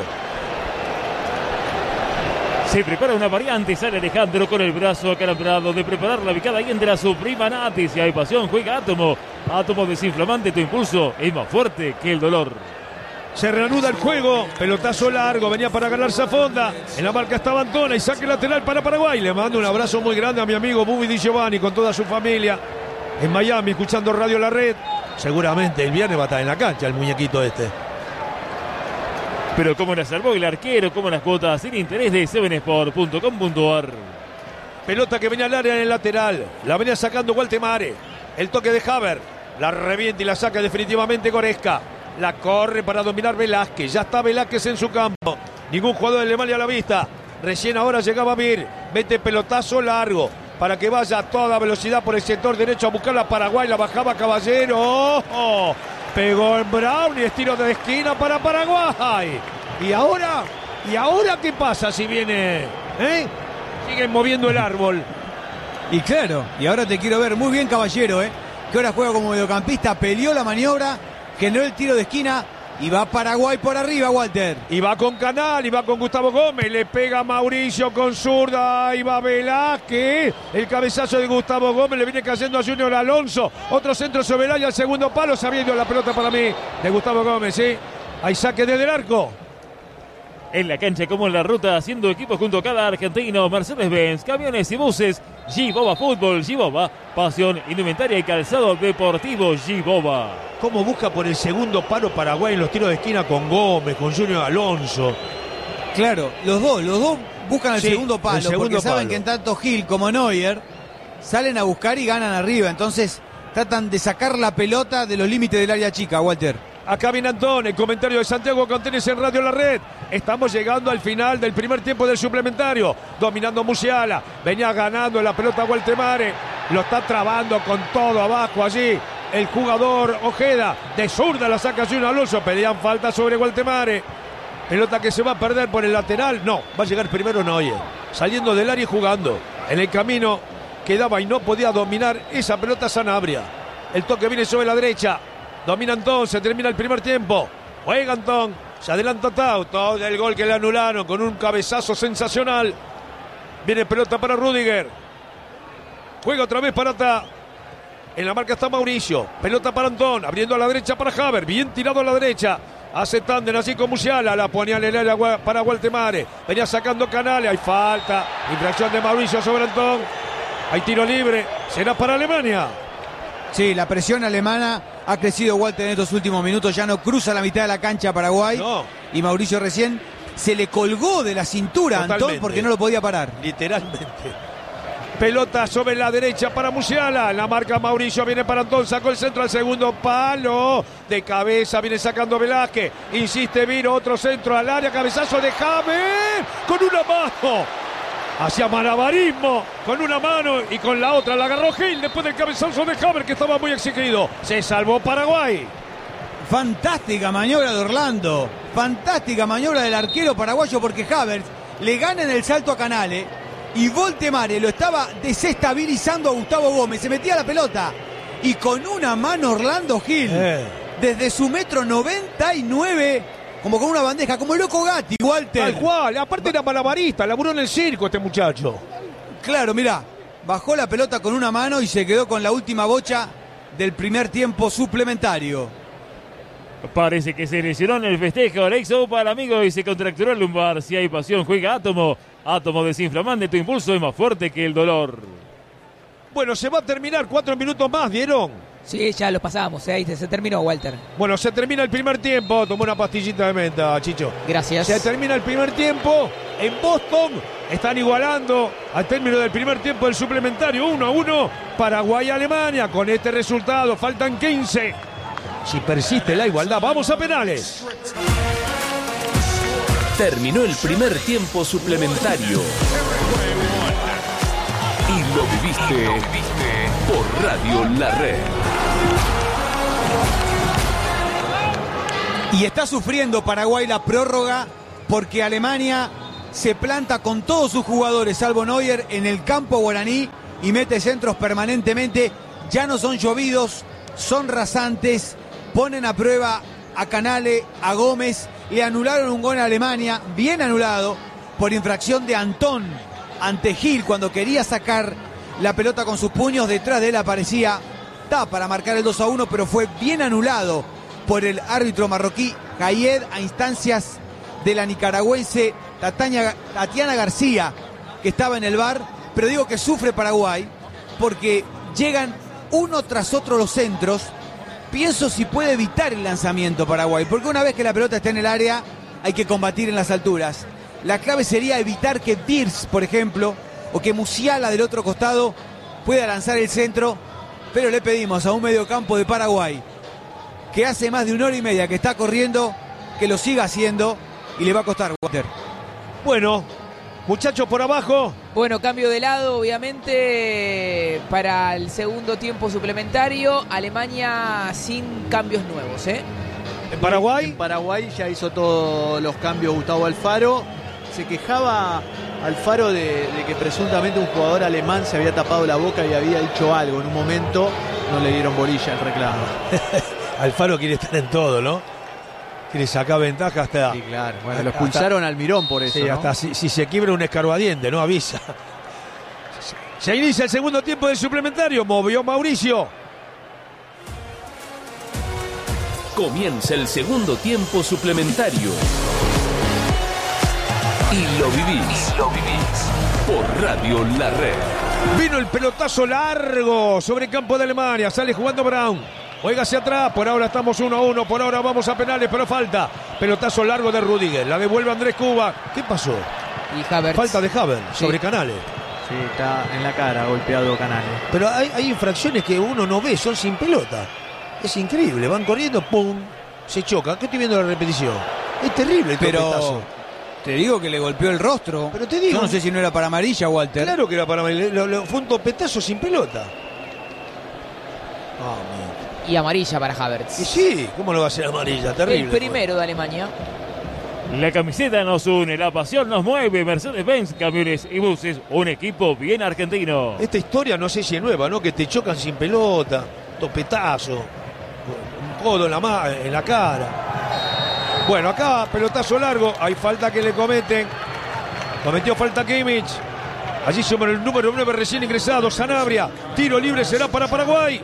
Se prepara una variante, sale Alejandro con el brazo acalambrado de preparar la picada y entra su prima Nati. Si hay pasión, juega Átomo. Átomo desinflamante, tu impulso es más fuerte que el dolor. Se reanuda el juego, pelotazo largo, venía para ganar Zafonda. En la marca estaba Antona y saque lateral para Paraguay. Le mando un abrazo muy grande a mi amigo Bubi Di Giovanni con toda su familia en Miami, escuchando Radio La Red. Seguramente el viernes va a estar en la cancha el muñequito este. Pero cómo la salvó el arquero, cómo las cuotas sin interés de seven sport punto com punto a r. Pelota que venía al área en el lateral. La venía sacando Gualtemare. El toque de Haber. La revienta y la saca definitivamente Goretzka. La corre para dominar Velázquez. Ya está Velázquez en su campo. Ningún jugador de Alemania a la vista. Recién ahora llegaba Mir. Mete pelotazo largo para que vaya a toda velocidad por el sector derecho a buscar la Paraguay. La bajaba Caballero. ¡Oh, oh! Pegó en Brown y estiro de esquina para Paraguay. Y ahora, ¿y ahora qué pasa si viene? ¿Eh? Siguen moviendo el árbol. Y claro, y ahora te quiero ver muy bien Caballero, ¿eh? Que ahora juega como mediocampista, peleó la maniobra, generó el tiro de esquina y va Paraguay por arriba, Walter. Y va con Canal, y va con Gustavo Gómez, le pega Mauricio con zurda, y va Velázquez, el cabezazo de Gustavo Gómez, le viene cayendo a Junior Alonso, otro centro sobre el área, al segundo palo, sabiendo la pelota para mí, de Gustavo Gómez, ¿sí? Hay saque desde el arco. En la cancha como en la ruta, haciendo equipo junto a cada argentino, Mercedes-Benz, camiones y buses, G-Boba Fútbol, G-Boba, pasión, indumentaria y calzado deportivo G-Boba. ¿Cómo busca por el segundo palo Paraguay en los tiros de esquina con Gómez, con Junior Alonso? Claro, los dos, los dos buscan el sí, segundo palo, el segundo porque saben palo. Que en tanto Gil como Neuer salen a buscar y ganan arriba, entonces tratan de sacar la pelota de los límites del área chica, Walter. Acá viene Antón, el comentario de Santiago Cantenis en Radio La Red. Estamos llegando al final del primer tiempo del suplementario. Dominando Musiala. Venía ganando la pelota Gualtemare. Lo está trabando con todo abajo allí. El jugador Ojeda. De zurda la saca Junior Alonso. Pedían falta sobre Gualtemare. Pelota que se va a perder por el lateral. No, va a llegar primero Neuer. Saliendo del área y jugando. En el camino quedaba y no podía dominar esa pelota Sanabria. El toque viene sobre la derecha. Domina Antón, se termina el primer tiempo. Juega Antón, se adelanta Tau. Todo el gol que le anularon con un cabezazo sensacional. Viene pelota para Rudiger. Juega otra vez para Ta. En la marca está Mauricio. Pelota para Antón, abriendo a la derecha para Haber. Bien tirado a la derecha. Hace tándem así con Musiala. La ponía en el área para Gualtemare. Venía sacando Canales. Hay falta. Infracción de Mauricio sobre Antón. Hay tiro libre. Será para Alemania. Sí, la presión alemana ha crecido, Walter, en estos últimos minutos. Ya no cruza la mitad de la cancha Paraguay. No. Y Mauricio recién se le colgó de la cintura a Antón porque no lo podía parar. Literalmente. Pelota sobre la derecha para Musiala. La marca Mauricio, viene para Antón. Sacó el centro al segundo palo. De cabeza viene sacando Velázquez. Insiste Viro, otro centro al área. Cabezazo de James con una mano. Hacía malabarismo con una mano y con la otra la agarró Gil después del cabezazo de Haber, que estaba muy exigido. Se salvó Paraguay. Fantástica maniobra de Orlando. Fantástica maniobra del arquero paraguayo, porque Havertz le gana en el salto a Canale y Gualtemare lo estaba desestabilizando a Gustavo Gómez. Se metía la pelota y con una mano Orlando Gil eh. desde su metro noventa y nueve, como con una bandeja, como el loco Gatti, Walter. Tal cual, aparte era malabarista, laburó en el circo este muchacho. Claro, mirá, bajó la pelota con una mano y se quedó con la última bocha del primer tiempo suplementario. Parece que se lesionó en el festejo el ex para amigo y se contracturó el lumbar. Si hay pasión, juega Átomo. Átomo desinflamante, tu impulso es más fuerte que el dolor. Bueno, se va a terminar, cuatro minutos más, ¿vieron? Sí, ya lo pasamos, ¿eh? se terminó, Walter. Bueno, se termina el primer tiempo. Tomó una pastillita de menta, Chicho. Gracias. Se termina el primer tiempo. En Boston están igualando al término del primer tiempo del suplementario. uno a uno, Paraguay-Alemania. Con este resultado faltan quince. si persiste la igualdad. Vamos a penales. Terminó el primer tiempo suplementario. Y lo viviste por Radio La Red. Y está sufriendo Paraguay la prórroga porque Alemania se planta con todos sus jugadores, salvo Neuer, en el campo guaraní y mete centros permanentemente. Ya no son llovidos, son rasantes. Ponen a prueba a Canale, a Gómez. Le anularon un gol a Alemania, bien anulado, por infracción de Antón ante Gil cuando quería sacar la pelota con sus puños. Detrás de él aparecía Ta para marcar el dos a uno, pero fue bien anulado por el árbitro marroquí Gayed a instancias de la nicaragüense Tatiana, Tatiana García, que estaba en el V A R. Pero digo que sufre Paraguay porque llegan uno tras otro los centros. Pienso si puede evitar el lanzamiento Paraguay, porque una vez que la pelota está en el área hay que combatir en las alturas. La clave sería evitar que Virs, por ejemplo, o que Musiala del otro costado pueda lanzar el centro. Pero le pedimos a un mediocampo de Paraguay, que hace más de una hora y media que está corriendo, que lo siga haciendo, y le va a costar, Walter. Bueno, muchachos por abajo. Bueno, cambio de lado, obviamente, para el segundo tiempo suplementario. Alemania sin cambios nuevos, ¿eh? ¿En Paraguay? En Paraguay ya hizo todos los cambios Gustavo Alfaro. Se quejaba Alfaro de, de que presuntamente un jugador alemán se había tapado la boca y había dicho algo. En un momento no le dieron bolilla al reclamo. Alfaro quiere estar en todo, ¿no? Quiere sacar ventaja hasta... Sí, claro. Bueno, lo expulsaron al Mirón por eso, sí, ¿no? hasta si, si se quiebra un escarbadiente, ¿no? Avisa. Se inicia el segundo tiempo del suplementario. Movió Mauricio. Comienza el segundo tiempo suplementario. Y lo vivís. Y lo vivís por Radio La Red. Vino el pelotazo largo sobre el campo de Alemania. Sale jugando Brown. Juega hacia atrás, por ahora estamos uno a uno, por ahora vamos a penales, pero falta. Pelotazo largo de Rudiger, la devuelve Andrés Cuba. ¿Qué pasó? Y Havertz. Falta de Havertz Sí. sobre Canales. Sí, está en la cara golpeado Canales. Pero hay, hay infracciones que uno no ve, son sin pelota. Es increíble, van corriendo, pum, se chocan. ¿Qué estoy viendo la repetición? Es terrible el Pero topetazo. te digo que le golpeó el rostro. Pero te digo. Yo no sé si no era para amarilla, Walter. Claro que era para mí, lo- lo- fue un topetazo sin pelota. Oh, Y amarilla para Havertz. y sí, ¿cómo lo va a hacer amarilla? Terrible. El primero de Alemania. La camiseta nos une, la pasión nos mueve. Mercedes-Benz, camiones y buses, un equipo bien argentino. Esta historia no sé si es nueva, ¿no? Que te chocan sin pelota, topetazo, un codo en la, ma- en la cara. Bueno, acá pelotazo largo, hay falta que le cometen. Cometió falta Kimmich. Allí sobre el número nueve recién ingresado, Sanabria. Tiro libre será para Paraguay.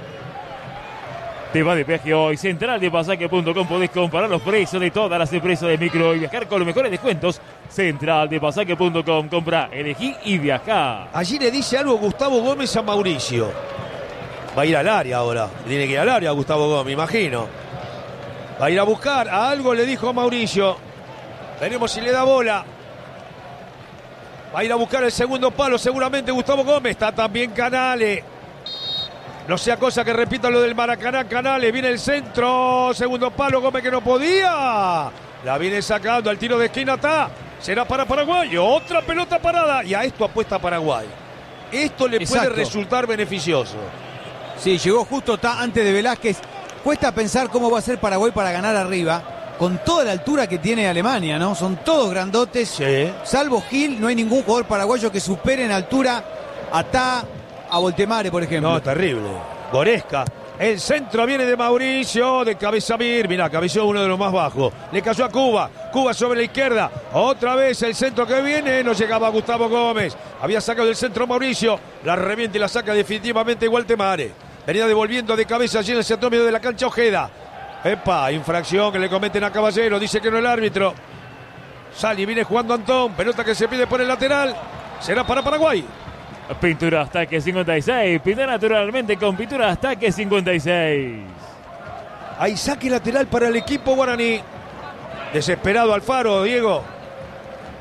Te va de viaje hoy. Central de pasaje punto com. Podés comparar los precios de todas las empresas de micro y viajar con los mejores descuentos. Central de pasaje punto com. Compra, elegí y viajá. Allí le dice algo Gustavo Gómez a Mauricio. Va a ir al área ahora. Tiene que ir al área Gustavo Gómez, imagino. Va a ir a buscar. A algo le dijo Mauricio. Veremos si le da bola. Va a ir a buscar el segundo palo seguramente Gustavo Gómez. Está también Canale. No sea cosa que repita lo del Maracaná. Canales, viene el centro, segundo palo, Gómez que no podía. La viene sacando, al tiro de esquina está. Será para Paraguay, otra pelota parada. Y a esto apuesta Paraguay. Esto le Exacto. puede resultar beneficioso. Sí, llegó justo está antes de Velázquez. Cuesta pensar cómo va a ser Paraguay para ganar arriba, con toda la altura que tiene Alemania, ¿no? Son todos grandotes. Sí. Salvo Gil, no hay ningún jugador paraguayo que supere en altura a Ta, a Voltemare, por ejemplo. No, terrible. Goresca. El centro viene de Mauricio, de cabeza Mir. Mirá, cabeceó uno de los más bajos. Le cayó a Cuba. Cuba sobre la izquierda. Otra vez el centro que viene. No llegaba Gustavo Gómez. Había sacado del centro Mauricio. La revienta y la saca definitivamente Voltemare. Venía devolviendo de cabeza allí en el centro medio de la cancha Ojeda. Epa, infracción que le cometen a Caballero. Dice que no el árbitro. Sali, viene jugando Antón. Pelota que se pide por el lateral. Será para Paraguay. Pintura Ataque cincuenta y seis. Pinta naturalmente con Pintura Ataque cincuenta y seis. Hay saque lateral para el equipo guaraní. Desesperado Alfaro, Diego.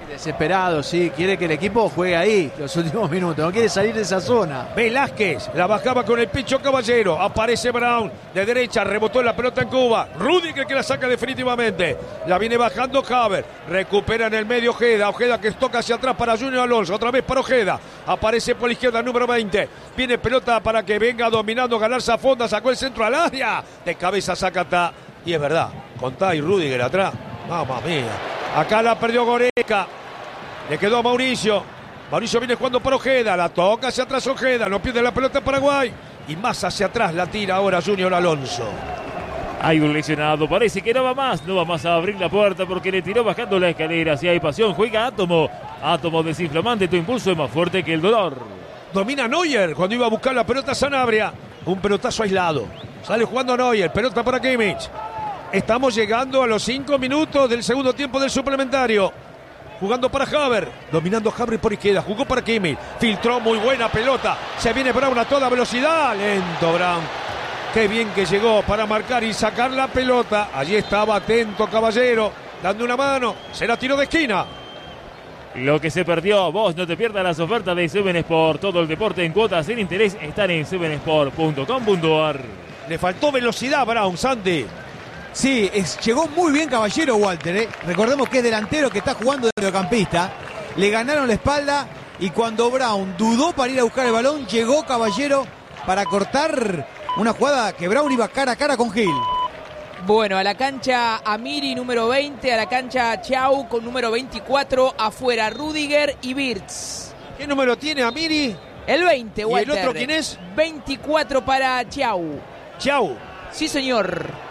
Desesperado, sí, quiere que el equipo juegue ahí los últimos minutos, no quiere salir de esa zona. Velázquez la bajaba con el pecho Caballero, aparece Brown de derecha, rebotó la pelota en Cuba, Rudiger que la saca definitivamente, la viene bajando Haver, recupera en el medio Ojeda, Ojeda que toca hacia atrás para Junior Alonso, otra vez para Ojeda, aparece por la izquierda el número veinte, viene pelota para que venga dominando, ganarse a fonda, sacó el centro al área, de cabeza saca Ta, y es verdad, con Ta y Rudiger atrás, mamma mía, acá la perdió Goreca. Le quedó a Mauricio. Mauricio viene jugando para Ojeda. La toca hacia atrás Ojeda. No pierde la pelota en Paraguay. Y más hacia atrás la tira ahora Junior Alonso. Hay un lesionado. Parece que no va más. No va más a abrir la puerta porque le tiró bajando la escalera. Si hay pasión, juega Átomo. Átomo desinflamante. Tu impulso es más fuerte que el dolor. Domina Neuer cuando iba a buscar la pelota Sanabria. Un pelotazo aislado. Sale jugando Neuer. Pelota para Kimmich. Estamos llegando a los cinco minutos del segundo tiempo del suplementario. Jugando para Haver, dominando Haver por izquierda, jugó para Kimmich, filtró muy buena pelota, se viene Brown a toda velocidad, lento Brown, qué bien que llegó para marcar y sacar la pelota, allí estaba atento Caballero, dando una mano, será tiro de esquina. Lo que se perdió, vos no te pierdas las ofertas de Seven Sport, todo el deporte en cuotas sin interés están en seven sport punto com punto a r. Le faltó velocidad a Brown, Santi. Sí, es, llegó muy bien Caballero, Walter. ¿eh? Recordemos que es delantero que está jugando de mediocampista. Le ganaron la espalda y cuando Brown dudó para ir a buscar el balón, llegó Caballero para cortar una jugada que Brown iba cara a cara con Gil. Bueno, a la cancha Amiri número veinte, a la cancha Thiaw con número veinticuatro, afuera Rudiger y Wirtz. ¿Qué número tiene Amiri? El veinte, Walter. ¿Y el otro quién es? veinticuatro para Thiaw. Thiaw. Sí, señor.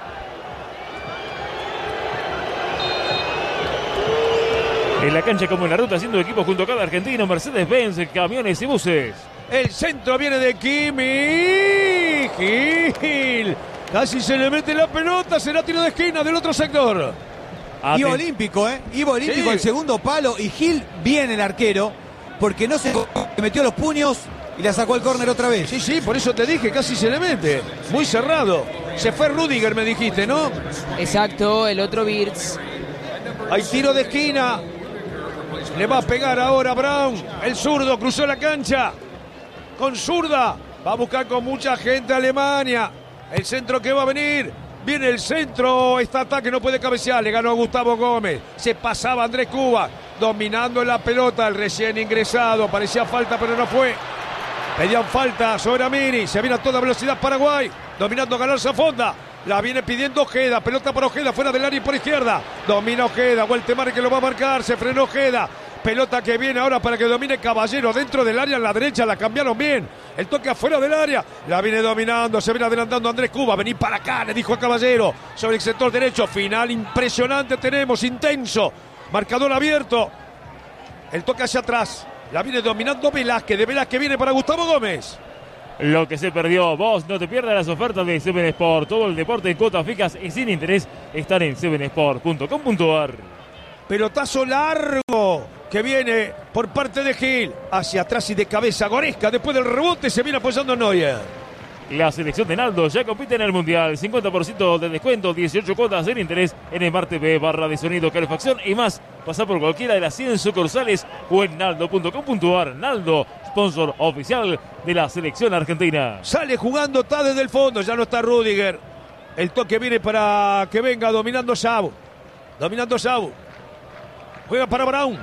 En la cancha como en la ruta, haciendo equipo junto a cada argentino, Mercedes-Benz, camiones y buses. El centro viene de Kimmich. Gil. Casi se le mete la pelota, será tiro de esquina del otro sector. Aten- Iba olímpico, ¿eh? Iba olímpico, sí. El segundo palo y Gil bien el arquero, porque no se metió los puños y la sacó al córner otra vez. Sí, sí, por eso te dije, casi se le mete. Muy cerrado. Se fue Rudiger, me dijiste, ¿no? Exacto, el otro Wirtz. Hay tiro de esquina. Le va a pegar ahora Brown. El zurdo cruzó la cancha. Con zurda. Va a buscar con mucha gente Alemania. El centro que va a venir. Viene el centro. Este ataque no puede cabecear. Le ganó a Gustavo Gómez. Se pasaba Andrés Cuba. Dominando la pelota. El recién ingresado. Parecía falta, pero no fue. Pedían falta sobre Amiri. Se viene a toda velocidad Paraguay. Dominando ganarse a fonda. La viene pidiendo Ojeda, pelota para Ojeda, fuera del área y por izquierda. Domina Ojeda, Gualtemar que lo va a marcar, se frenó Ojeda. Pelota que viene ahora para que domine Caballero dentro del área, en la derecha, la cambiaron bien. El toque afuera del área, la viene dominando, se viene adelantando Andrés Cuba. Vení para acá, le dijo a Caballero, sobre el sector derecho. Final impresionante tenemos, intenso. Marcador abierto. El toque hacia atrás, la viene dominando Velázquez, de Velázquez viene para Gustavo Gómez. Lo que se perdió, vos no te pierdas las ofertas de Seven Sport. Todo el deporte en cuotas fijas y sin interés están en seven sport punto com punto a r. Pelotazo largo que viene por parte de Gil. Hacia atrás y de cabeza Goretzka. Después del rebote se viene apoyando Neuer. La selección de Naldo ya compite en el Mundial. cincuenta por ciento de descuento, dieciocho cuotas sin interés en Smart T V, barra de sonido, calefacción y más. Pasá por cualquiera de las cien sucursales o en naldo punto com punto a r. Naldo, sponsor oficial de la selección argentina. Sale jugando, está desde el fondo, ya no está Rudiger. El toque viene para que venga dominando Sabu. Dominando Sabu. Juega para Brown.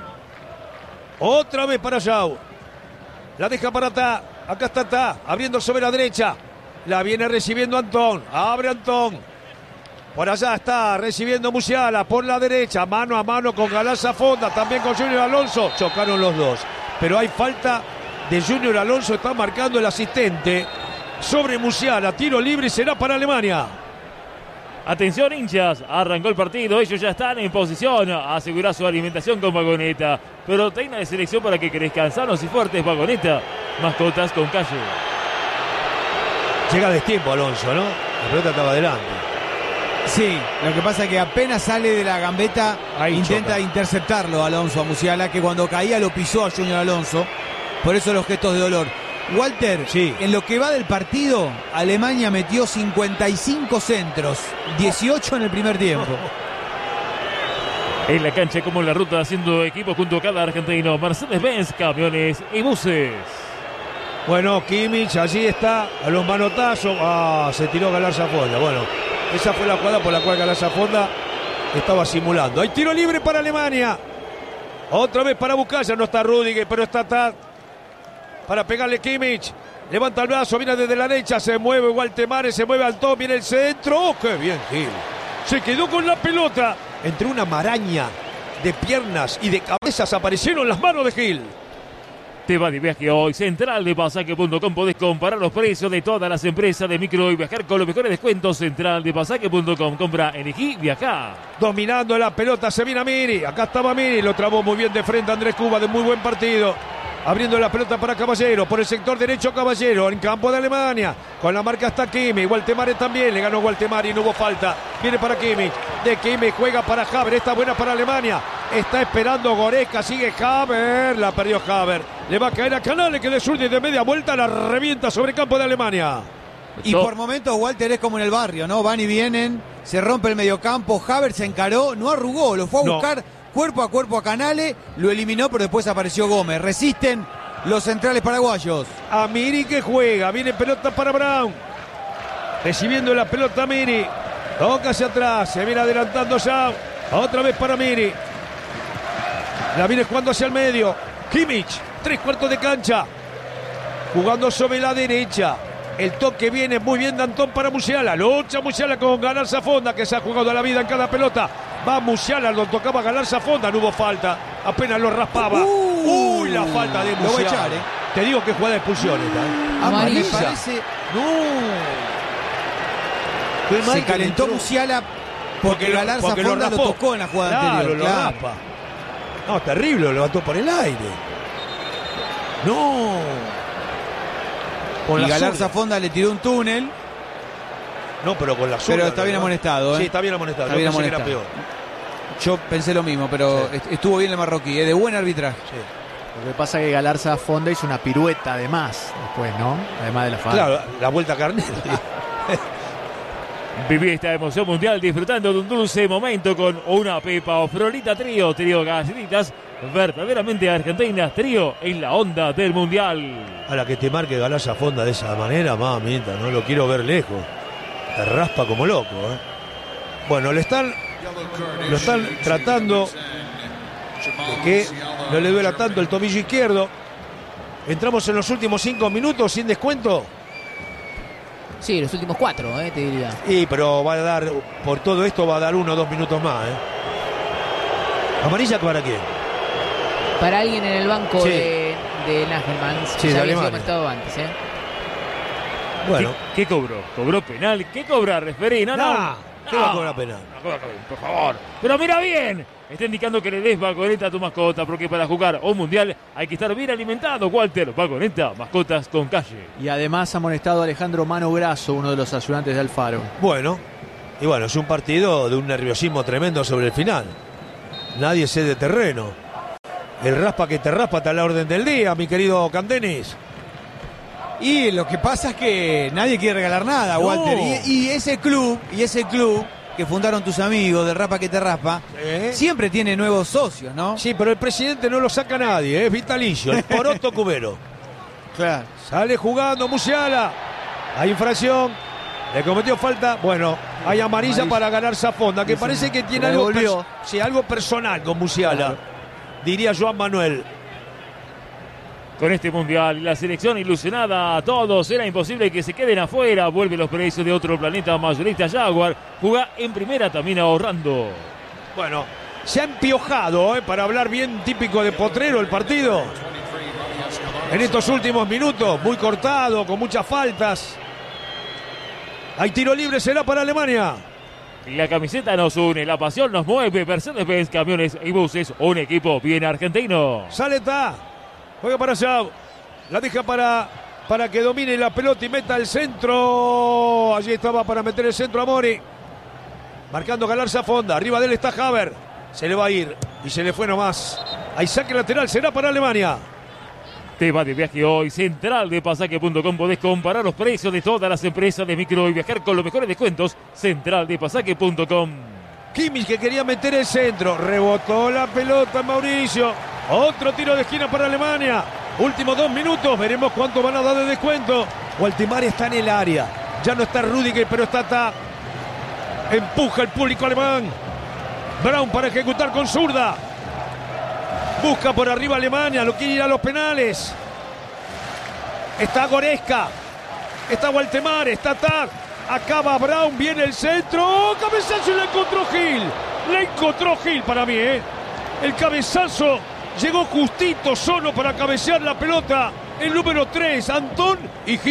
Otra vez para Sabu. La deja para Ta. Acá está Ta, abriendo sobre la derecha. La viene recibiendo Antón. Abre Antón. Por allá está recibiendo Musiala por la derecha. Mano a mano con Galaza Fonda. También con Junior Alonso. Chocaron los dos. Pero hay falta de Junior Alonso. Está marcando el asistente sobre Musiala. Tiro libre y será para Alemania. Atención hinchas, arrancó el partido, ellos ya están en posición a asegurar su alimentación con Vagoneta. Proteína de selección para que crezcan sanos y fuertes, Vagoneta. Mascotas con calle. Llega a destiempo Alonso, ¿no? La pelota estaba adelante. Sí, lo que pasa es que apenas sale de la gambeta, ahí intenta choca. interceptarlo Alonso a Musiala, que cuando caía lo pisó a Junior Alonso. Por eso los gestos de dolor. Walter, sí. En lo que va del partido, Alemania metió cincuenta y cinco centros, dieciocho en el primer tiempo. En la cancha como en la ruta, haciendo equipo junto a cada argentino. Mercedes-Benz, camiones y buses. Bueno, Kimmich allí está a los manotazos. Ah, se tiró Galarza Fonda. Bueno, esa fue la jugada por la cual Galarza Fonda estaba simulando. Hay tiro libre para Alemania. Otra vez para Bucaya. No está Rüdiger, pero está Tad para pegarle Kimmich. Levanta el brazo, viene desde la derecha, se mueve Waltemare, se mueve Antón, viene el centro. ¡Oh, qué bien, Gil! Se quedó con la pelota. Entre una maraña de piernas y de cabezas aparecieron las manos de Gil. Te va de viaje hoy. Central de Pasaje punto com. Podés comparar los precios de todas las empresas de micro y viajar con los mejores descuentos. Central de Pasaje punto com. Compra, elegí, viajá. Dominando la pelota, se viene a Miri. Acá estaba Miri, lo trabó muy bien de frente Andrés Cuba, de muy buen partido. Abriendo la pelota para Caballero, por el sector derecho Caballero, en campo de Alemania. Con la marca hasta Kimmich, Waltemare también, le ganó Waltemare y no hubo falta. Viene para Kimmich, de Kimmich juega para Haver, está buena para Alemania. Está esperando Goretzka, sigue Haver, la perdió Haver. Le va a caer a Canales que de zurda y de media vuelta la revienta sobre el campo de Alemania. Y por momentos Walter es como en el barrio, ¿no? Van y vienen, se rompe el mediocampo, Haver se encaró, no arrugó, lo fue a buscar. No. Cuerpo a cuerpo a Canales, lo eliminó, pero después apareció Gómez. Resisten los centrales paraguayos. A Miri que juega, viene pelota para Brown. Recibiendo la pelota Miri. Toca hacia atrás, se viene adelantando ya. Otra vez para Miri. La viene jugando hacia el medio. Kimmich, tres cuartos de cancha. Jugando sobre la derecha. El toque viene muy bien de Antón para Musiala. Lucha Musiala con Galarza Fonda, que se ha jugado la vida en cada pelota. Va Musiala, lo tocaba Galarza Fonda, no hubo falta. Apenas lo raspaba. Uh, Uy, la falta de Musiala. Lo voy a echar, ¿eh? Te digo que juega de expulsión esta, ¿eh? Amarilla. Parece... No. Se calentó Musiala porque, porque Galarza porque Fonda lo, lo tocó en la jugada claro, anterior. Lo claro, raspa. No, terrible, lo levantó por el aire. No. Con y Galarza Fonda le tiró un túnel. No, pero con la zurda. Pero está bien amonestado, ¿eh? Sí, está bien amonestado. Está bien amonestado. Era peor. Yo pensé lo mismo, pero sí. Estuvo bien el marroquí, ¿eh? De buen arbitraje. Sí. Lo que pasa es que Galarza Fonda hizo una pirueta además, después, ¿no? Además de la falta. Claro, la vuelta carnera. Viví esta emoción mundial disfrutando de un dulce momento con una Pepa o Frolita Trío, trío galletitas verdaderamente argentinas. Trío en la onda del mundial. A la que te marque Galarza Fonda de esa manera, mamita, no lo quiero ver lejos. Te raspa como loco, ¿eh? Bueno, le están lo están tratando de que no le duela tanto el tobillo izquierdo. Entramos en los últimos cinco minutos sin descuento. Sí, los últimos cuatro, eh, te diría. Sí, pero va a dar, por todo esto va a dar uno o dos minutos más, ¿eh? ¿Amarilla para quién? Para alguien en el banco sí. de, de Nagelsmann. Sí, ya de había sido marcado antes, ¿eh? Bueno. ¿Qué, ¿Qué cobró? ¿Cobró penal? ¿Qué cobra, referí? No, no. no. ¿Qué no. va a cobrar penal? No, por favor. Pero mira bien. Está indicando que le des vagoneta a tu mascota, porque para jugar un mundial hay que estar bien alimentado, Walter. Vagoneta, mascotas con calle. Y además ha amonestado a Alejandro Mano Grasso, uno de los ayudantes de Alfaro. Bueno, y bueno, es un partido de un nerviosismo tremendo sobre el final. Nadie cede terreno. El raspa que te raspa está a la orden del día, mi querido Cantenis. Y lo que pasa es que nadie quiere regalar nada, no. Walter. Y, y ese club, y ese club que fundaron tus amigos del Rapa que te raspa, ¿Eh? siempre tiene nuevos socios, ¿no? Sí, pero el presidente no lo saca a nadie, ¿eh? Es vitalicio, el poroto cubero. Claro. Sale jugando Musiala. Hay infracción. Le cometió falta. Bueno, hay amarilla, amarilla. para ganar Zafonda, que parece que tiene algo, pers- sí, algo personal con Musiala. Claro. Diría Joan Manuel. Con este mundial y la selección ilusionada a todos, era imposible que se queden afuera. Vuelve los precios de otro planeta mayorista Jaguar. Juega en primera también ahorrando. Bueno, se ha empiojado, ¿eh? Para hablar bien típico de potrero el partido. En estos últimos minutos, muy cortado, con muchas faltas. Hay tiro libre, será para Alemania. La camiseta nos une, la pasión nos mueve. Mercedes-Benz, camiones y buses, un equipo bien argentino. Sale Ta. Juega para allá, la deja para, para que domine la pelota y meta el centro. Allí estaba para meter el centro a Mori. Marcando Galarza Fonda, arriba de él está Haver. Se le va a ir y se le fue nomás. Hay saque lateral, será para Alemania. Te va de viaje hoy, Central de Pasaje punto com. Podés comparar los precios de todas las empresas de micro y viajar con los mejores descuentos. Central de Pasaje punto com. Kimmich que quería meter el centro. Rebotó la pelota Mauricio. Otro tiro de esquina para Alemania. Últimos dos minutos. Veremos cuánto van a dar de descuento. Waldemar está en el área. Ya no está Rüdiger, pero está Ta. Empuja el público alemán. Braun para ejecutar con zurda. Busca por arriba Alemania. Lo quiere ir a los penales. Está Goretzka. Está Waldemar. Está Ta. Acaba Braun, viene el centro. ¡Oh, cabezazo! Y la encontró Gil. La encontró Gil para mí, ¿eh? El cabezazo llegó justito, solo para cabecear la pelota. El número tres, Antón, y Gil.